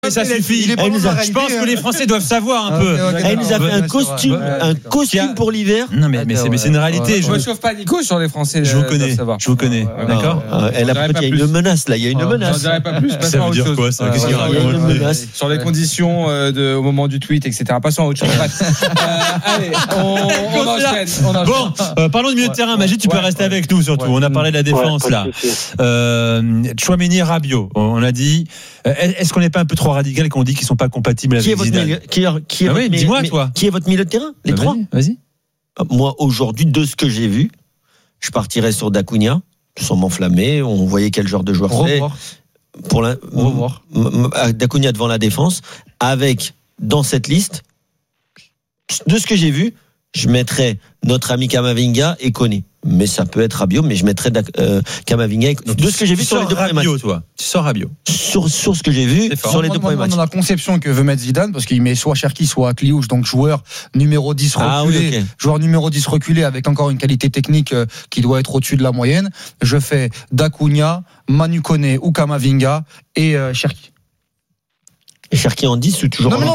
Ça suffit. Je pense que les Français doivent savoir un peu. Elle nous a fait un costume pour l'hiver. Non mais c'est une réalité. Je me chauffe pas Nico sur les Français. Je vous connais. D'accord. Elle a il y a une menace là. Il y a une menace. Je dirais pas plus. Ça veut dire quoi ça? Qu'est-ce qu'il y a une menace sur les conditions au moment du tweet, etc. Passons à autre chose. Allez, on enchaîne. Bon, parlons du milieu de terrain. Magid, tu peux rester avec nous surtout. On a parlé de la défense là. Tchouaméni, Rabiot. On a dit. Est-ce qu'on n'est pas un peu trop radical quand on dit qu'ils sont pas compatibles avec Zidane? Dis-moi toi. Qui est votre milieu de terrain? Les trois. Vas-y. Moi aujourd'hui, de ce que j'ai vu, je partirais sur Dacunia, sans m'enflammer. On voyait quel genre de joueur c'est. Pour revoir. Dacunia devant la défense, avec dans cette liste, de ce que j'ai vu, je mettrais notre ami Camavinga et Koné. Mais ça peut être Rabiot, mais je mettrais Camavinga. De ce que j'ai vu sur les deux premiers matchs. Tu sors Rabiot. Sur ce que j'ai vu sur les deux premiers matchs. Dans la conception que veut mettre Zidane, parce qu'il met soit Cherki, soit Kliouche, donc joueur numéro 10 reculé, joueur numéro 10 reculé avec encore une qualité technique qui doit être au-dessus de la moyenne. Je fais Dacunia, Manu Koné ou Camavinga et Cherki. Et Cherki en 10 ou toujours Non,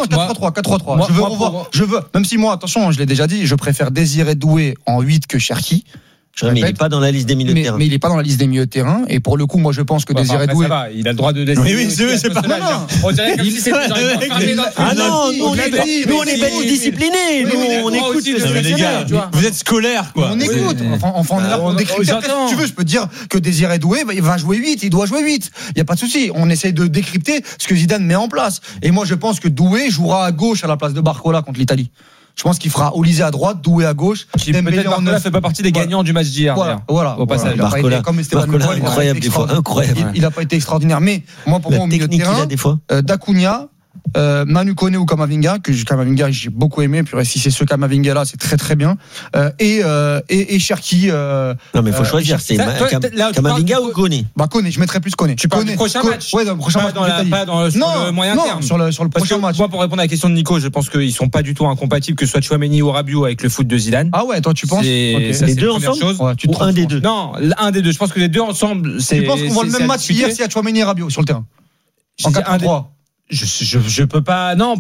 4-3-3. Je veux, même si moi, attention, je l'ai déjà dit, je préfère Désiré Doué en 8 que Cherki. Mais il n'est pas dans la liste des milieux de terrain. Mais il n'est pas dans la liste des milieux de terrain. Et pour le coup, moi, je pense que Désiré Doué. Il a le droit de laisser. Oui, c'est pas. Non. On dirait comme si c'était Ah non, nous, on est bêtes disciplinés. Nous, on écoute. Les gars, vous êtes scolaires, quoi. On écoute. Enfin, on est là pour décrypter. Si tu veux, je peux te dire que Désiré Doué, il va jouer 8. Il doit jouer 8. Il n'y a pas de souci. On essaye de décrypter ce que Zidane met en place. Et moi, je pense que Doué jouera à gauche à la place de Barcola contre l'Italie. Je pense qu'il fera Olysée à droite, Doué à gauche. Peut-être Barcola fait pas partie des gagnants du match d'hier. Voilà. Au passage. Barcola, comme Esteban Ocampo, incroyable des fois, incroyable. Il n'a pas été extraordinaire. Mais moi, pour moi, au milieu de terrain, Dacunia, Manu Koné ou Camavinga, Camavinga j'ai beaucoup aimé, puis si c'est ce Camavinga là c'est très très bien, et Cherki. Non mais il faut choisir, c'est Camavinga ou Koné? Koné, je mettrais plus Koné. Tu parles du prochain match? Ouais, dans le prochain match. Pas dans le moyen terme. Sur le prochain match. Moi, pour répondre à la question de Nico, je pense qu'ils sont pas du tout incompatibles, que ce soit Tchouaméni ou Rabiot avec le foot de Zidane. Ah ouais, toi tu penses? Les deux ensemble ou un des deux? Non, un des deux. Je pense que les deux ensemble, c'est. Tu penses qu'on voit le même match hier s'il y a Tchouaméni et Rabiot sur le terrain? En 4-3. Je peux pas. Non,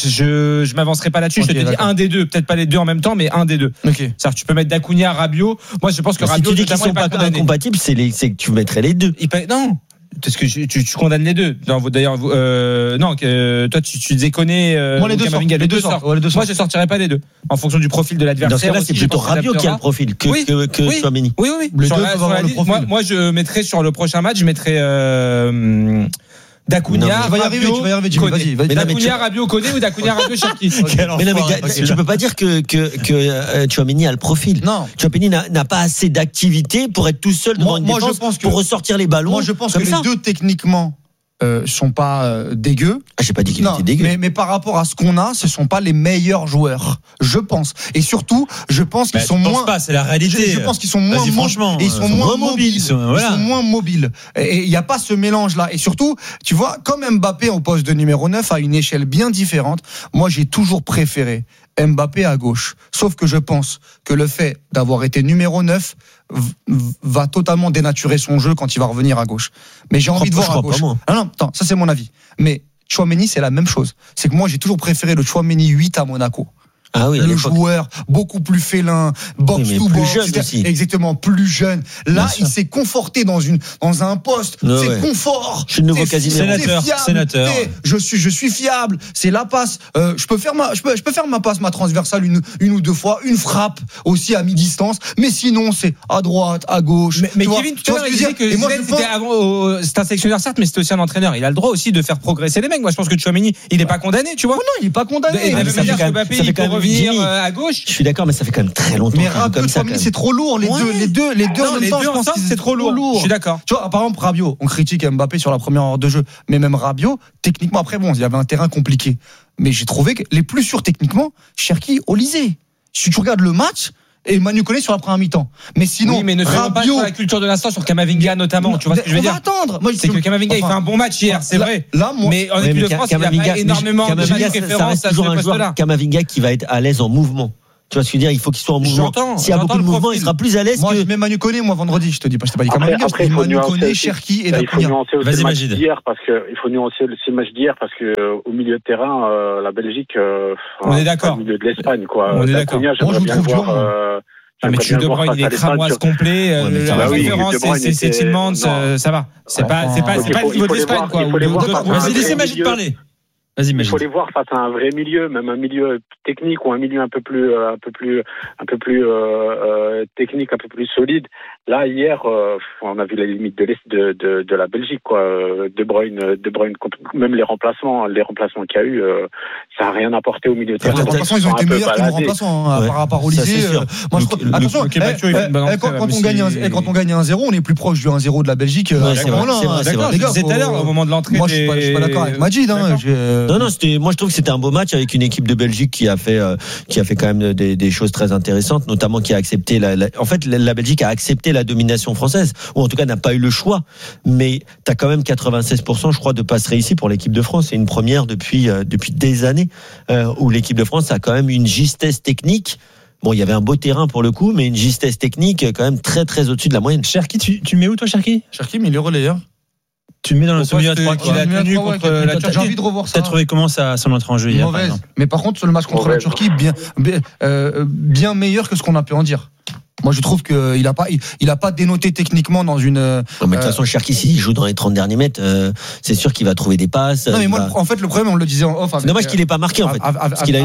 je m'avancerai pas là-dessus. Je te dis un des deux, peut-être pas les deux en même temps, mais un des deux. C'est-à-dire, tu peux mettre Dacunia, Rabiot. Moi, je pense que Rabiot, si tu dis qu'ils sont pas incompatibles, c'est que tu mettrais les deux. Non. Parce que tu condamnes les deux. D'ailleurs, non, toi tu disais Koné, Camavinga, les deux sortent. Moi, je sortirais pas les deux en fonction du profil de l'adversaire. Dans ce cas-là, c'est plutôt Rabiot qui a le profil que Tchouaméni. Oui. Moi, je mettrais sur le prochain match, je mettrais Dacunia, tu vas y arriver, Jimmy, vas-y. Dacunia, Rabiot, Koné ou Dacunia, Rabiot, Cherki. Mais non, mais tu peux pas dire que Tchouaméni a le profil. Non. Tchouaméni n'a pas assez d'activité pour être tout seul devant une défense, pour ressortir les ballons. Moi, je pense que les deux, techniquement, sont pas dégueux. J'ai pas dit qu'il était dégueu. Mais par rapport à ce qu'on a, ce sont pas les meilleurs joueurs, je pense. Et surtout, je pense qu'ils sont moins. C'est la réalité. Je pense qu'ils sont moins. Franchement, ils sont moins mobiles. Ils sont moins mobiles. Et il y a pas ce mélange là. Et surtout, tu vois, comme Mbappé au poste de numéro 9 à une échelle bien différente. Moi, j'ai toujours préféré Mbappé à gauche. Sauf que je pense que le fait d'avoir été numéro 9 va totalement dénaturer son jeu quand il va revenir à gauche. Mais j'ai envie de voir à gauche. Non, attends, ça c'est mon avis. Mais Tchouaméni, c'est la même chose. C'est que moi, j'ai toujours préféré le Tchouaméni 8 à Monaco. Ah oui, le joueur beaucoup plus félin, box to box, jeune aussi. Exactement, plus jeune. Là, il s'est conforté dans un poste. C'est confort. Je suis le nouveau Casimiro. Sénateur. Je suis fiable. C'est la passe. Je peux faire ma passe, ma transversale une ou deux fois, une frappe aussi à mi-distance. Mais sinon, c'est à droite, à gauche. Mais Kevin, tout à l'heure, il disait que c'est un sélectionneur certes, mais c'est aussi un entraîneur. Il a le droit aussi de faire progresser les mecs. Moi, je pense que Tchouaméni, il n'est pas condamné, tu vois. Non, il n'est pas condamné. Revenir à gauche. Je suis d'accord, mais ça fait quand même très longtemps. Mais Rabiot, c'est trop lourd. Les deux en même temps, je pense que c'est trop lourd. Je suis d'accord. Tu vois, par exemple, Rabiot, on critique Mbappé sur la première heure de jeu, mais même Rabiot, techniquement, après, il y avait un terrain compliqué. Mais j'ai trouvé que les plus sûrs techniquement, Cherki, Olysée. Si tu regardes le match, et Manu Koné sur la première mi-temps. Mais sinon, mais ne faisons pas sur la culture de l'instant, sur Camavinga notamment. Tu vois ce que je veux dire? On va attendre. C'est que Camavinga, il fait un bon match hier, c'est vrai. Mais en équipe de France, il n'y a pas énormément de références à ce poste-là. Camavinga qui va être à l'aise en mouvement. Tu vois ce que je veux dire, il faut qu'il soit en mouvement. S'il y a beaucoup de mouvement, il sera plus à l'aise. Moi, je mets Manu Koné, vendredi, je te dis pas, je t'ai pas dit Kamavinga, je te dis Manu Koné, Cherki et Dacunia. Vas-y, Magid. Il faut nuancer aussi le match d'hier parce que au milieu de terrain, la Belgique, on est d'accord. Au milieu de l'Espagne, quoi. On est d'accord. Moi, je vous trouve dur. Mais tu De Bruyne, il est cramoise complet. La référence, c'est Tillmans, ça va. C'est pas le niveau de l'Espagne, quoi. Vas-y, laissez Magid parler. Vas-y, il faut les voir face à un vrai milieu, même un milieu technique ou un milieu un peu plus technique, un peu plus solide. Là, hier, on a vu la limite de la Belgique, quoi. De Bruyne, même les remplacements qu'il y a eu, ça n'a rien apporté au milieu de terrain. Les remplaçants, ils ont été meilleurs que nos remplaçants, par rapport au lycée. Attention, quand on gagne 1-0, on est plus proche du 1-0 de la Belgique. C'est vrai. C'est tout à l'heure, au moment de l'entrée. Moi, je suis pas d'accord avec Magid, Non, moi je trouve que c'était un beau match avec une équipe de Belgique qui a fait quand même des choses très intéressantes, notamment qui a accepté en fait la Belgique a accepté la domination française, ou en tout cas n'a pas eu le choix. Mais t'as quand même 96%, je crois, de passes réussies pour l'équipe de France. C'est une première depuis des années où l'équipe de France a quand même une justesse technique. Bon, il y avait un beau terrain pour le coup, mais une justesse technique quand même très très au-dessus de la moyenne. Cherki, tu mets où toi, Cherki, mais il est relayeur. Tu mets dans le souvenir 3 qu'il a tenu contre la Turquie. J'ai envie de revoir ça. T'as trouvé comment ça son entrée en jeu hier, par exemple? Mais par contre, sur le match contre la Turquie, bien meilleur que ce qu'on a pu en dire. Moi, je trouve qu'il a pas dénoté techniquement dans une. Mais de toute façon, Cherki, s'il joue dans les 30 derniers mètres, c'est sûr qu'il va trouver des passes. Non, mais moi, en fait, le problème, on le disait en off. C'est dommage qu'il n'ait pas marqué, en fait. Parce qu'il a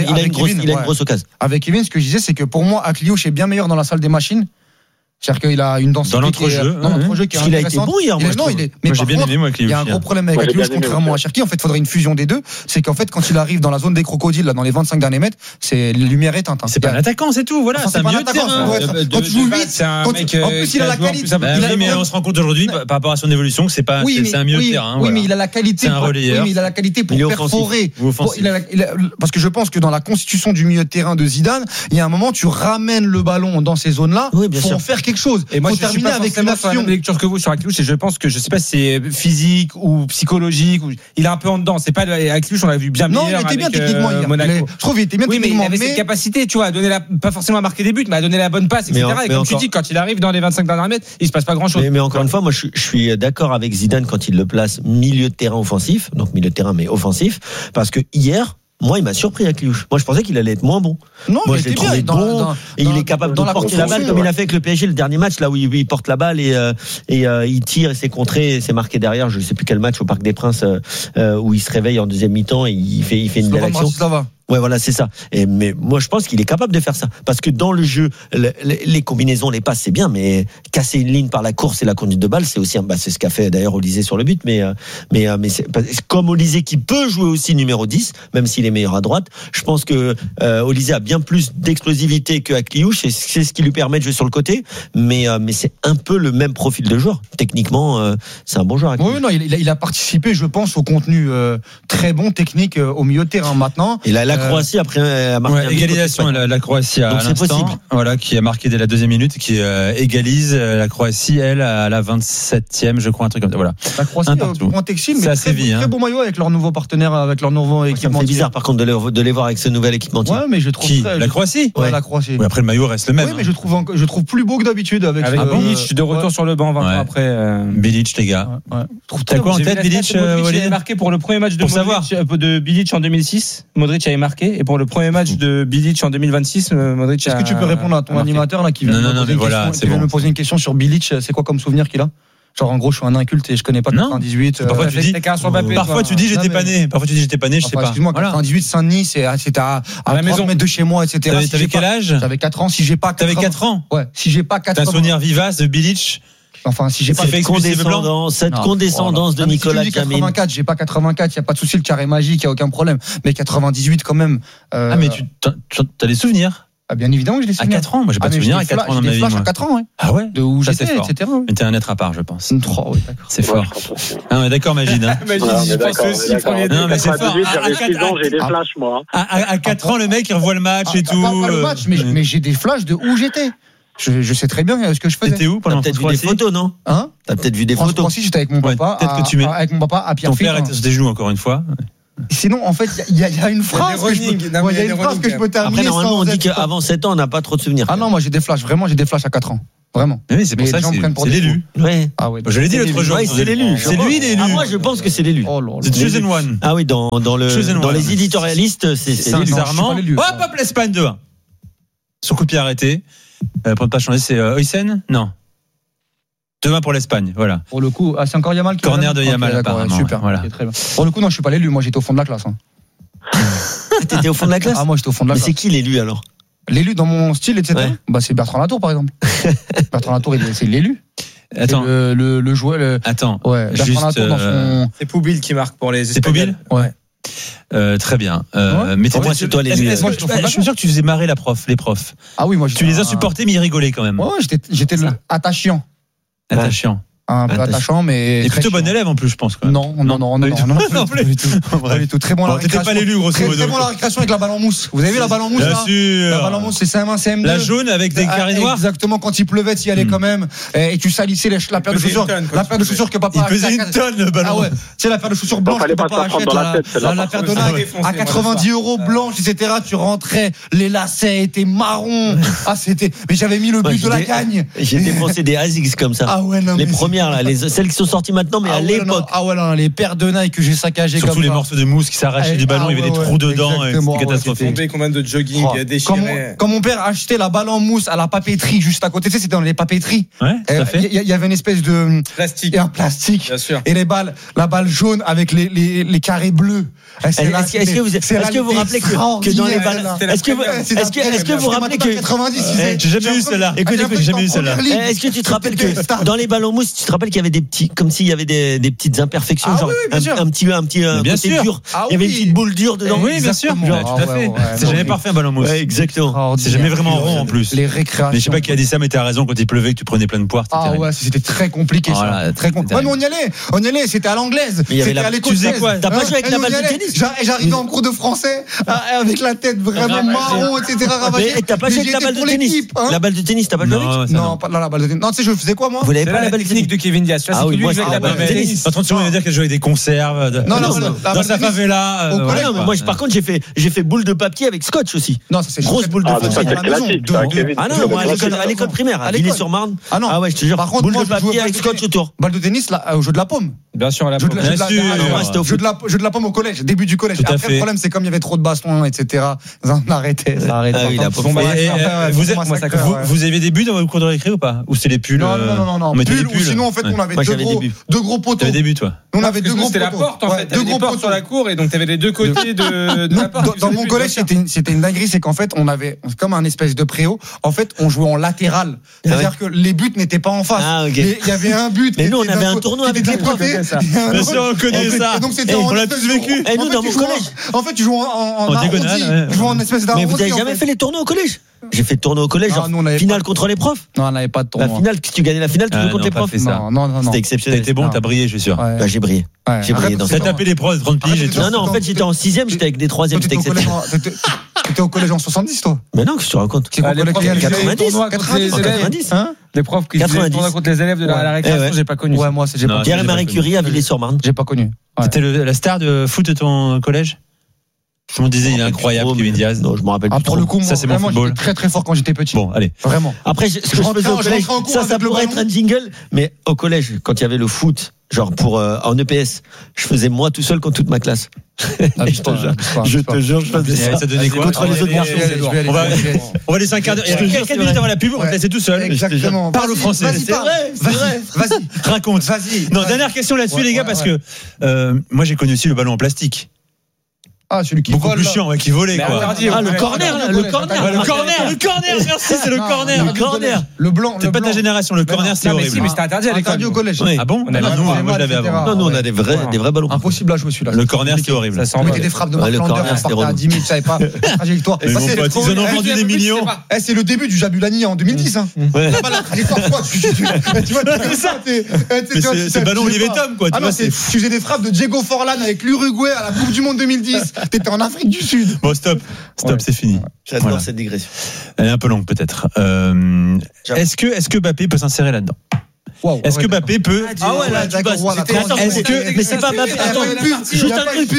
une grosse occasion. Avec Kevin, ce que je disais, c'est que pour moi, Akliouche est bien meilleur dans la salle des machines. C'est-à-dire qu'il a une densité dans notre jeu qui est intéressante. Il a été bon hier, moi. J'ai bien aimé, moi, il y a un gros problème avec Akliouche, contrairement à Cherki. En fait, il faudrait une fusion des deux. C'est qu'en fait, quand il arrive dans la zone des crocodiles, là, dans les 25 derniers mètres, c'est les lumières éteintes. C'est pas un attaquant, c'est tout. Voilà, c'est un milieu de terrain. Quand tu joues 8, en plus, il a la qualité. Mais on se rend compte aujourd'hui, par rapport à son évolution, que c'est un milieu de terrain. Oui, mais il a la qualité. C'est un relayeur. Il a la qualité pour perforer. Parce que je pense que dans la constitution du milieu de terrain de Zidane, il y a un moment, tu ramènes le ballon dans ces zones-là. Faut en faire quelque chose. Je suis pas avec la même lecture que vous sur Akliouche, et je pense que je sais pas si c'est physique ou psychologique, il est un peu en dedans. C'est pas Akliouche, on l'a vu bien meilleur. Non, il était bien techniquement hier. Je trouve qu'il était bien techniquement. Mais il avait cette capacité, tu vois, à donner pas forcément à marquer des buts, mais à donner la bonne passe, etc. Et comme tu dis, quand il arrive dans les 25 derniers mètres, il se passe pas grand chose. Mais encore une fois, moi, je suis d'accord avec Zidane quand il le place milieu de terrain offensif, donc milieu de terrain mais offensif, parce que hier, moi, il m'a surpris Akliouche. Moi, je pensais qu'il allait être moins bon. Non, moi, je l'ai trouvé bon. Et il est capable de porter la balle comme il a fait avec le PSG le dernier match, là où il porte la balle et il tire et c'est contré, c'est marqué derrière. Je sais plus quel match au Parc des Princes où il se réveille en deuxième mi-temps et il fait une belle action. Ouais, voilà, c'est ça. Mais moi, je pense qu'il est capable de faire ça. Parce que dans le jeu, les combinaisons, les passes, c'est bien, mais casser une ligne par la course et la conduite de balle, c'est aussi, c'est ce qu'a fait d'ailleurs Olysée sur le but. Mais c'est comme Olysée qui peut jouer aussi numéro 10, même s'il est meilleur à droite. Je pense que Olysée a bien plus d'explosivité que Akliouche et c'est ce qui lui permet de jouer sur le côté. Mais c'est un peu le même profil de joueur. Techniquement, c'est un bon joueur. Oui, non, il a participé, je pense, au contenu très bon technique au milieu de terrain maintenant. Et la Croatie après a marqué égalisation, la Croatie à l'instant, possible. Voilà, qui a marqué dès la deuxième minute, qui égalise la Croatie, elle, à la 27e, je crois, un truc comme ça. Voilà. La Croatie, point Texile, mais très beau maillot avec leur nouveau partenaire, avec leur nouveau équipement. C'est bizarre par contre de les voir avec ce nouvel équipement. Ouais, mais je trouve la Croatie. Ouais, la Croatie. Oui, après le maillot reste le même. Oui, mais je trouve plus beau que d'habitude avec Bilic de retour sur le banc 20 ans après. Bilic, les gars. T'as quoi en tête, Bilic? Modric avait marqué pour le premier match de Bilic en 2006. Modric avait marqué et pour le premier match de Bilic en 2026, Modric a. Est-ce que tu peux répondre à ton animateur là qui vient me poser une question sur Bilic? C'est quoi comme souvenir qu'il a? Genre en gros je suis un inculte et je connais pas 98. Parfois tu dis j'étais pas né. Parfois tu dis j'étais pas né, je sais pas. Excuse-moi, 98 Saint-Denis, c'était à la maison de chez moi, etc. T'avais quel âge? J'avais 4 ans. Si j'ai pas 4 ans. T'avais 4 ans? Ouais. Si j'ai pas 4 ans. T'as un souvenir vivace de Bilic? Enfin, si j'ai pas cette condescendance de Nicolas Jamin. 84, j'ai pas 84, il y a pas de souci, le carré magique, il y a aucun problème. Mais 98 quand même. Ah mais t'as des souvenirs? Ah, bien évidemment que j'ai des souvenirs. À 4 ans, moi j'ai pas de souvenirs à 4 ans dans ma vie. À 4 ans, ouais. Ah ouais? De où j'étais, etc. Mais t'es un être à part, je pense. 3, oui, d'accord. C'est fort. Ah, mais d'accord, Magid. Magid, je pense aussi. Non, mais c'est fort. J'avais 6 ans, j'ai des flashs, moi. À 4 ans, le mec, il revoit le match et tout. Pas le match, mais j'ai des flashs de où j'étais. Je sais très bien ce que je faisais. T'étais où pendant cette fois-ci? T'as peut-être vu des photos, non? T'as peut-être vu des photos. J'étais avec mon papa. Peut-être que tu mets. Avec mon papa à Pierrefitte. Ton père était sur tes genoux encore une fois. sinon, en fait, il y a une phrase que je peux terminer. Après, normalement, on dit qu'avant 7 ans, on n'a pas trop de souvenirs. Ah non, moi j'ai des flashs à 4 ans. Vraiment. Oui, c'est pour ça que c'est l'élu. Ouais. Ah ouais. Je l'ai dit l'autre jour. C'est l'élu. C'est lui l'élu. Moi, je pense que c'est l'élu. C'est Chosen One. Ah oui, dans les éditorialistes, c'est l'élu. Sincèrement. Hop, l'Espagne 2-1. Son coup de pied arrêté. Pour ne pas changer, c'est Huysen ? Non. 2-1 pour l'Espagne, voilà. Pour le coup, c'est encore Yamal qui corner de Yamal, apparemment. Super. Voilà. Très bien. Pour le coup, non, je suis pas l'élu. Moi, j'étais au fond de la classe. T'étais au fond de la classe ? Ah, moi, j'étais au fond de la classe. Mais c'est qui l'élu alors ? L'élu dans mon style, etc. Ouais. Bah, c'est Bertrand Latour, par exemple. Bertrand Latour, c'est l'élu. Attends. Le joueur. Attends. Ouais. Bertrand Latour dans son. C'est Poubil qui marque pour les C'est Poubil ? Ouais. Très bien. Pour moi, c'est toi l'élu. Je suis sûr que tu faisais marrer les profs. Ah oui, moi. Tu les as supportés, mais ils rigolaient quand même. Ouais, j'étais attachant. Attachant. Un peu attachant, mais. Et plutôt bon élève en plus, je pense. Non. Pas du tout. Très bon la récréation. T'étais pas l'élu, grosso modo. Très bon la récréation avec la balle en mousse. Vous avez vu la balle en mousse? Bien sûr. La balle en mousse, c'est CM1, CM2. La jaune avec des carrés noirs. Exactement, quand il pleuvait, tu y allais quand même. Et tu salissais la paire de chaussures. La paire de chaussures que papa achetait. Il pesait une tonne, le ballon. Ah ouais. Tu sais, la paire de chaussures blanches que papa achète. La paire de Nike à 90 € blanche, etc. Tu rentrais, les lacets étaient marrons. Ah, c'était. Mais j'avais mis le but de la gagne. J'ai dépensé des ASICS comme ça. Ah ouais, non. Les premières, là, celles qui sont sorties maintenant, mais à l'époque. Ah ouais, non, les paires de Nike que j'ai saccagées comme ça. Surtout les morceaux de mousse qui s'arrachaient du ballon, il y avait des trous dedans. C'était catastrophique. Combien de jogging déchirés. Quand mon père achetait la balle en mousse à la papeterie juste à côté, tu sais, c'était dans les papeteries. Ouais, tout à fait. Il y avait une espèce de plastique. Un plastique. Bien sûr. Et la balle jaune avec les carrés bleus. Est-ce que vous rappelez que dans les balles, est-ce que vous rappelez que 90, j'ai jamais eu celle-là. Écoute, j'ai jamais eu celle-là. Est-ce que tu te rappelles que dans les ballons mousse, tu te rappelles qu'il y avait des petits, comme s'il y avait des petites imperfections, genre un petit côté dur. Il y avait une petite boule dure dedans. Oui, bien sûr. Tout à fait. C'est jamais parfait un ballon mousse. Exactement. C'est jamais vraiment rond en plus. Les récréations. Mais je sais pas qui a dit ça, mais t'as raison, quand il pleuvait, que tu prenais plein de poires. Ah ouais, c'était très compliqué ça. Très compliqué. Ouais, mais on y allait, c'était à l'anglaise. C'était à l'école. Tu faisais quoi? T'as pas joué avec la balle de tennis? J'arrivais en cours de français avec la tête vraiment marron, etc. Mais t'as pas joué avec la balle de tennis? La balle de tennis, t'as pas joué avec? Non, pas la balle de tennis. Non, tu sais, je faisais quoi moi? Vous l'avez pas la balle technique de Kevin Diaz. Ah oui, moi, avec la balle de tennis. Pas 30 secondes, il va dire qu'elle jouait avec des conserves. Non, dans sa favela. Moi, par contre, j'ai fait boule de papier avec scotch aussi. Non, ça c'est grosse boule de papier. Ah non, moi à l'école primaire, à Villiers-sur-Marne. Ah ouais, je te jure. Par contre, boule de papier avec scotch autour. Balle de tennis là, au jeu de la paume. Bien sûr, à la paume. Jeu de la paume au collège, début du collège. Après, le problème, c'est comme il y avait trop de bastons, etc. On arrêtait. Ça arrêtait. Vous aviez des buts dans vos cours de récré ou pas? Ou c'est les pulls? Non. Pulls, ou sinon, en fait, on avait deux gros poteaux. T'avais des buts, toi? On avait deux gros poteaux. C'était la porte, en fait. Deux gros poteaux sur la cour, et donc t'avais les deux côtés de la porte. Dans mon collège, c'était une dinguerie, c'est qu'en fait, on avait comme un espèce de préau. En fait, on jouait en latéral. C'est-à-dire que les buts n'étaient pas en face. Il y avait un but. Mais nous, on avait un tournoi avec les profs. Bien sûr, on connaît ça. On l'a tous vécu. Et nous, dans mon collège. En fait, tu joues en diagonale. Tu joues en espèce d'arrondi. Mais vous avez jamais fait les tournois au collège? J'ai fait le tournoi au collège, genre finale contre les profs. Non, on n'avait pas de tournoi. La finale, si tu gagnais la finale, tu joues contre les profs. Non. C'était exceptionnel. T'étais bon, t'as brillé, je suis sûr. Bah, j'ai brillé. J'ai brillé dans ça. T'as tapé les pros de 30 piges et tout. Non, en fait, j'étais en 6ème, j'étais avec des 3ème, c'était exceptionnel. T'étais au collège en 70, toi? Mais non, que je te raconte. 90. Les profs qui faisaient le tournoi contre les élèves de la récréation, j'ai pas connu. Ouais, moi, j'ai pas. Pierre et Marie Curie à Villiers-sur-Marne. J'ai pas connu. C'était la star de foot de ton collège? Je me disais, il est incroyable, Kevin Diaz. Non, je me rappelle plus. Pour le coup, ça, c'est mon football. J'étais très très fort quand j'étais petit. Bon, allez. Vraiment. Après, ce que je faisais au collège, ça pourrait être un jingle, mais au collège, quand il y avait le foot, genre en EPS, je faisais moi tout seul contre toute ma classe. Je te jure, je faisais ça. Ça donnait quoi? Contre les autres garçons. On va laisser un quart d'heure. Il y a 4 minutes avant la pub, on va te laisser tout seul. Exactement. Parle au français. C'est vrai. Vas-y. Raconte. Non, dernière question là-dessus, les gars, parce que moi, j'ai connu aussi le ballon en plastique. Ah, celui qui beaucoup vole, plus chiant, qui volait, quoi. Ah, le corner, là, le corner, merci, c'est le corner. Le corner. Le blanc. T'es pas de ta génération, le corner, c'est horrible. Mais c'était interdit à l'école. Interdit au collège. Ah bon? Moi, je l'avais avant. Non, nous, on a des vrais ballons. Impossible à jouer celui-là. Le corner, c'est horrible. On mettait des frappes de Marc Lander, on partait à 10 000, tu savais pas. Trajectoire. Ils en ont vendu des millions. C'est le début du Jabulani en 2010. La trajectoire, tu vois, c'est ça. C'est ballon Olivier Tom, quoi. Tu faisais des frappes de Diego Forlán avec l'Uruguay à la Coupe du Monde 2010. T'étais en Afrique du Sud. Bon, stop, c'est fini. J'adore cette digression. Elle est un peu longue, peut-être. Est-ce que Mbappé peut s'insérer là-dedans? Est-ce que Mbappé peut mais c'est pas Mbappé. Attends, juste un truc.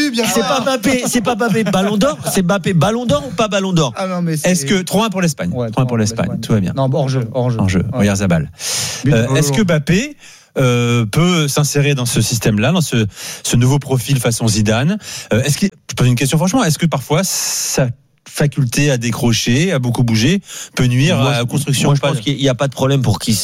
C'est pas Mbappé Ballon d'Or, c'est Mbappé Ballon d'Or ou pas Ballon d'Or? Est-ce que 3-1 pour l'Espagne? 3-1 pour l'Espagne, tout va bien. Non, hors-jeu. Regarde Zabal. Est-ce que Mbappé peut s'insérer dans ce système-là, dans ce nouveau profil façon Zidane? Je pose une question franchement, est-ce que parfois sa faculté à décrocher, à beaucoup bouger, peut nuire à la construction? Moi, je pense qu'il n'y a pas de problème pour qu'il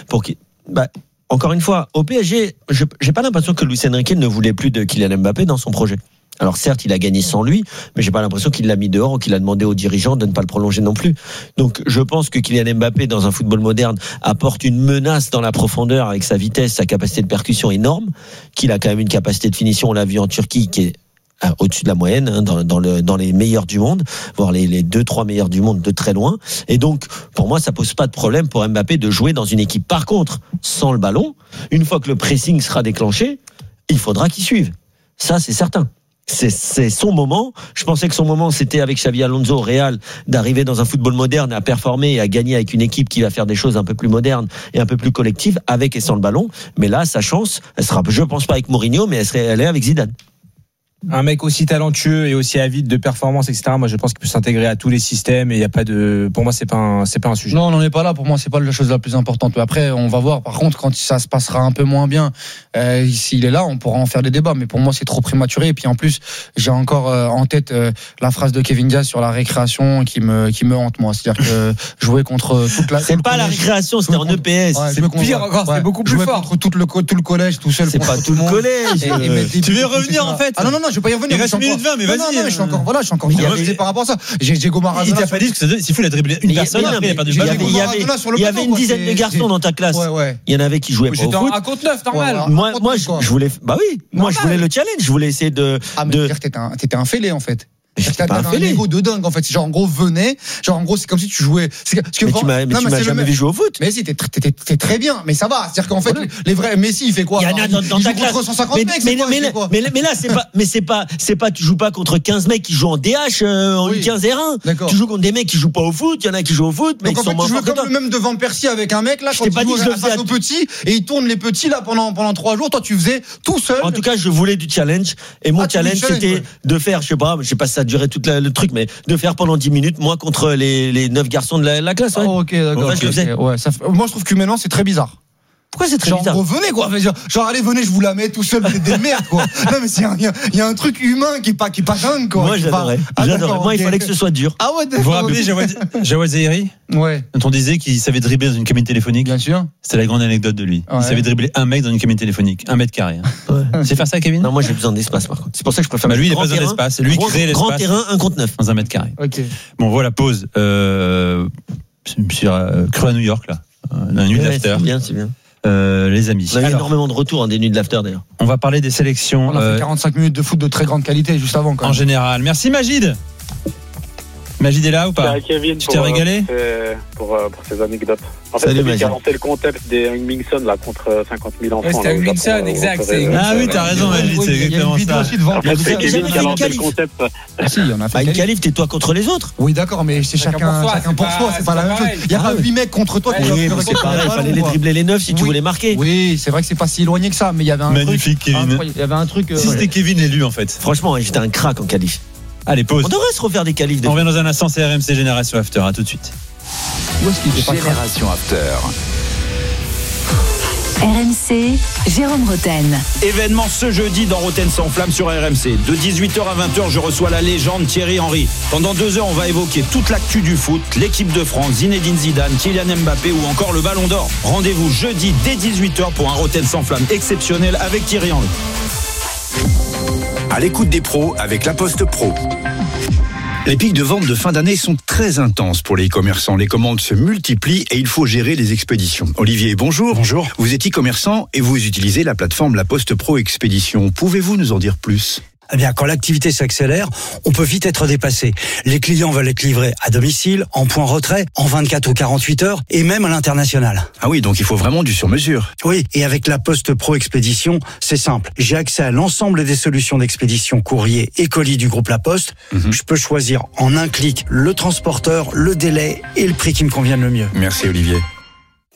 encore une fois, au PSG, j'ai pas l'impression que Luis Enrique ne voulait plus de Kylian Mbappé dans son projet. Alors certes, il a gagné sans lui, mais j'ai pas l'impression qu'il l'a mis dehors ou qu'il a demandé aux dirigeants de ne pas le prolonger non plus. Donc je pense que Kylian Mbappé, dans un football moderne, apporte une menace dans la profondeur avec sa vitesse, sa capacité de percussion énorme, qu'il a quand même une capacité de finition, on l'a vu en Turquie, qui est au-dessus de la moyenne, hein, dans les meilleurs du monde, voire les 2-3 meilleurs du monde de très loin. Et donc, pour moi, ça pose pas de problème pour Mbappé de jouer dans une équipe. Par contre, sans le ballon, une fois que le pressing sera déclenché, il faudra qu'il suive. Ça, c'est certain. C'est son moment. Je pensais que son moment, c'était avec Xabi Alonso au Real, d'arriver dans un football moderne, à performer et à gagner avec une équipe qui va faire des choses un peu plus modernes et un peu plus collectives, avec et sans le ballon. Mais là, sa chance, elle sera, je pense pas avec Mourinho, mais elle est avec Zidane. Un mec aussi talentueux et aussi avide de performance, etc. Moi, je pense qu'il peut s'intégrer à tous les systèmes et il y a pas de. Pour moi, c'est pas un sujet. Non, on n'en est pas là. Pour moi, c'est pas la chose la plus importante. Mais après, on va voir. Par contre, quand ça se passera un peu moins bien, s'il est là, on pourra en faire des débats. Mais pour moi, c'est trop prématuré. Et puis en plus, j'ai encore en tête la phrase de Kevin Diaz sur la récréation qui me hante, moi. C'est-à-dire que jouer contre toute la. C'est pas la récréation, c'était en EPS. C'est pire encore. C'est beaucoup plus fort. Contre tout le collège, tout seul. C'est pas tout le collège. Tu veux revenir en fait? Ah non, je vais pas y revenir. Il reste 1 minute 20, mais vas-y. Non, je suis encore divisé par rapport à ça. J'ai Diego Maradona. Il t'a pas dit que s'il faut la dribbler une personne, après il a pas de balle. Il y avait une dizaine de garçons dans ta classe. Il y en avait qui jouaient pas au foot. J'étais en 1-contre-9, normal. Moi, je voulais, je voulais le challenge. Je voulais essayer de. Ah, mais t'étais un fêlé, en fait. J'étais pas un ego de dingue en fait. Genre en gros c'est comme si tu jouais. Tu m'as jamais vu jouer au foot. Mais si t'es très bien, mais ça va. C'est-à-dire qu'en fait les vrais Messi il fait quoi? Il y en a dans ta classe. 150 mecs. Mais là c'est pas tu joues pas contre 15 mecs qui jouent en DH en U15 R1. Tu joues contre des mecs qui jouent pas au foot. Il y en a qui jouent au foot, mais qui sont moins forts que toi. Tu joues comme le même devant Percy avec un mec là quand il joue face aux petits et il tourne les petits là pendant 3 jours. Toi tu faisais tout seul. En tout cas je voulais du challenge et mon challenge c'était de faire je sais pas si ça durait toute le truc, mais de faire pendant 10 minutes, moi contre les 9 garçons de la classe. Ouais. Oh, ok, d'accord. Ouais, moi, je trouve qu'humainement, c'est très bizarre. Pourquoi c'est très bizarre? Genre, venez, quoi. Genre, allez, venez, je vous la mets tout seul, vous êtes des merdes, quoi. Non, mais il y a un truc humain qui est pas dingue, quoi. Moi, j'adorais. Moi, il fallait que ce soit dur. Ah ouais, vous vous rappelez Jawad Zahiri? Ouais. Quand on disait qu'il savait dribbler dans une cabine téléphonique. Bien sûr. C'était la grande anecdote de lui. Ouais. Il savait dribbler un mec dans une cabine téléphonique. 1 mètre carré. Ouais. Tu sais faire ça, Kevin? Non, moi, j'ai besoin d'espace, par contre. C'est pour ça que je préfère. Lui, il a pas besoin d'espace. Lui, crée l'espace. Grand terrain, 1 contre 9. Dans 1 mètre carré. Ok. Bon, voilà, pause. Sur Cru à New York, là. Un nuit d'after. C'est bien. Les amis. On a eu énormément de retours des nuits de l'after d'ailleurs. On va parler des sélections. On a fait 45 minutes de foot de très grande qualité juste avant quand même. En général. Merci Magid. Magid est là ou pas? Kevin, tu t'es régalé pour ces anecdotes. En fait, c'est qui a lancé le concept des Heung-Min-Son là contre 50 000 enfants. C'était Heung-Min-Son, exact. Ah oui, t'as raison, Magid, c'est exactement ça. C'est Kevin qui a lancé le concept. Si, on a fait une qualif, tais-toi contre les autres. Oui, d'accord, mais c'est chacun pour soi, c'est pas la même chose. Il y a pas 8 mecs contre toi. Oui, mais c'est pareil, il fallait les dribbler les 9 si tu voulais marquer. Oui, c'est vrai que c'est pas si éloigné que ça, mais il y avait un truc. Magnifique, Kevin. Il y avait un truc. Si c'était Kevin l'élu en fait. Franchement, j'étais un crack en qualif. Allez, pause. On devrait se refaire des qualifs. On revient dans un instant, c'est RMC Génération After. À tout de suite. Génération After. RMC, Jérôme Roten. Événement ce jeudi dans Roten sans flamme sur RMC. De 18h à 20h, je reçois la légende Thierry Henry. Pendant 2 heures, on va évoquer toute l'actu du foot, l'équipe de France, Zinedine Zidane, Kylian Mbappé ou encore le Ballon d'Or. Rendez-vous jeudi dès 18h pour un Roten sans flamme exceptionnel avec Thierry Henry. À l'écoute des pros avec La Poste Pro. Les pics de vente de fin d'année sont très intenses pour les e-commerçants. Les commandes se multiplient et il faut gérer les expéditions. Olivier, bonjour. Bonjour. Vous êtes e-commerçant et vous utilisez la plateforme La Poste Pro Expédition. Pouvez-vous nous en dire plus ? Eh bien, quand l'activité s'accélère, on peut vite être dépassé. Les clients veulent être livrés à domicile, en point retrait, en 24 ou 48 heures, et même à l'international. Ah oui, donc il faut vraiment du sur-mesure. Oui, et avec la Poste Pro Expédition, c'est simple. J'ai accès à l'ensemble des solutions d'expédition courrier et colis du groupe La Poste. Je peux choisir en un clic le transporteur, le délai et le prix qui me convienne le mieux. Merci Olivier.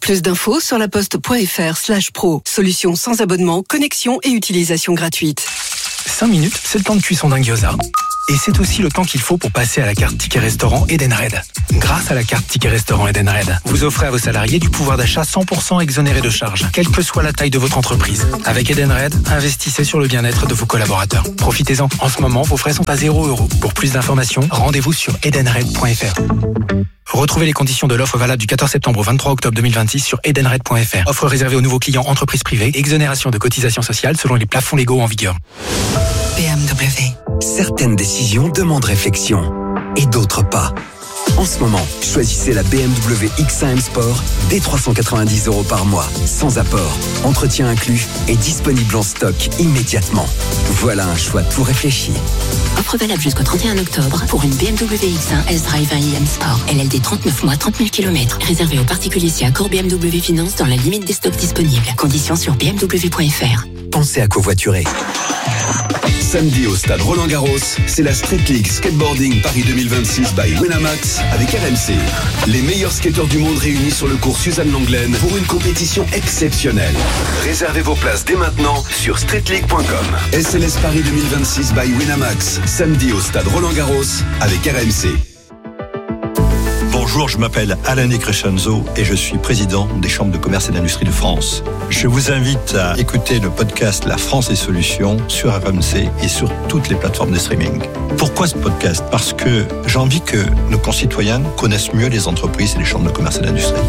Plus d'infos sur laposte.fr/pro. Solution sans abonnement, connexion et utilisation gratuite. 5 minutes, c'est le temps de cuisson d'un gyoza. Et c'est aussi le temps qu'il faut pour passer à la carte Ticket Restaurant Edenred. Grâce à la carte Ticket Restaurant Edenred, vous offrez à vos salariés du pouvoir d'achat 100% exonéré de charges, quelle que soit la taille de votre entreprise. Avec Edenred, investissez sur le bien-être de vos collaborateurs. Profitez-en. En ce moment, vos frais sont à 0 €. Pour plus d'informations, rendez-vous sur edenred.fr. Retrouvez les conditions de l'offre valable du 14 septembre au 23 octobre 2026 sur edenred.fr. Offre réservée aux nouveaux clients entreprises privées. Exonération de cotisations sociales selon les plafonds légaux en vigueur. BMW. Certaines décisions demandent réflexion et d'autres pas. En ce moment, choisissez la BMW X1 M Sport dès 390 € par mois, sans apport, entretien inclus et disponible en stock immédiatement. Voilà un choix tout réfléchi. Offre valable jusqu'au 31 octobre pour une BMW X1 S-Drive 1 IM Sport. LLD 39 mois, 30 000 km. Réservé aux particuliers si accord BMW Finance dans la limite des stocks disponibles. Conditions sur bmw.fr. Pensez à covoiturer. Samedi au stade Roland-Garros, c'est la Street League Skateboarding Paris 2026 by Winamax avec RMC. Les meilleurs skateurs du monde réunis sur le cours Suzanne Lenglen pour une compétition exceptionnelle. Réservez vos places dès maintenant sur streetleague.com. SLS Paris 2026 by Winamax, samedi au stade Roland-Garros avec RMC. Bonjour, je m'appelle Alain Di Crescenzo et je suis président des chambres de commerce et d'industrie de France. Je vous invite à écouter le podcast La France et Solutions sur RMC et sur toutes les plateformes de streaming. Pourquoi ce podcast ? Parce que j'ai envie que nos concitoyens connaissent mieux les entreprises et les chambres de commerce et d'industrie.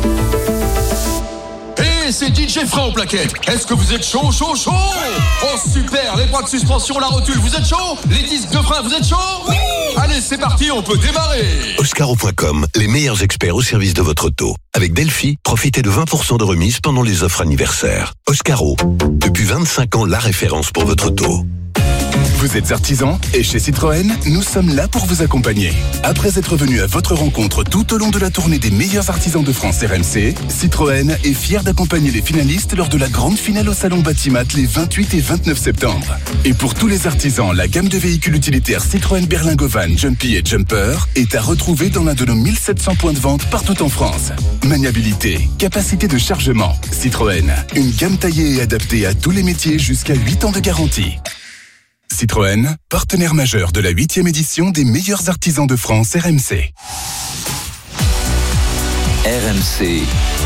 Hey, c'est DJ Frein au plaquettes. Est-ce que vous êtes chaud ? Oh super, les bras de suspension, la rotule, vous êtes chaud ? Les disques de frein, vous êtes chaud ? Oui ! Allez, c'est parti, on peut démarrer. Oscaro.com, les meilleurs experts au service de votre auto. Avec Delphi, profitez de 20% de remise pendant les offres anniversaires. Oscaro, depuis 25 ans, la référence pour votre auto. Vous êtes artisan et chez Citroën, nous sommes là pour vous accompagner. Après être venu à votre rencontre tout au long de la tournée des meilleurs artisans de France RMC, Citroën est fier d'accompagner les finalistes lors de la grande finale au Salon Batimat les 28 et 29 septembre. Et pour tous les artisans, la gamme de véhicules utilitaires Citroën Berlingo Van, Jumpy et Jumper est à retrouver dans l'un de nos 1700 points de vente partout en France. Maniabilité, capacité de chargement, Citroën, une gamme taillée et adaptée à tous les métiers jusqu'à 8 ans de garantie. Citroën, partenaire majeur de la 8e édition des meilleurs artisans de France RMC. RMC,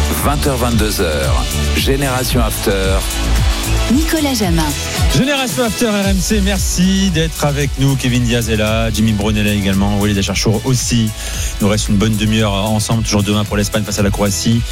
20h-22h, Génération After. Nicolas Jamin. Génération After RMC, merci d'être avec nous. Kevin Diaz est là, Jimmy Brunella également, Walid Acharchour aussi. Il nous reste une bonne demi-heure ensemble, toujours demain pour l'Espagne face à la Croatie.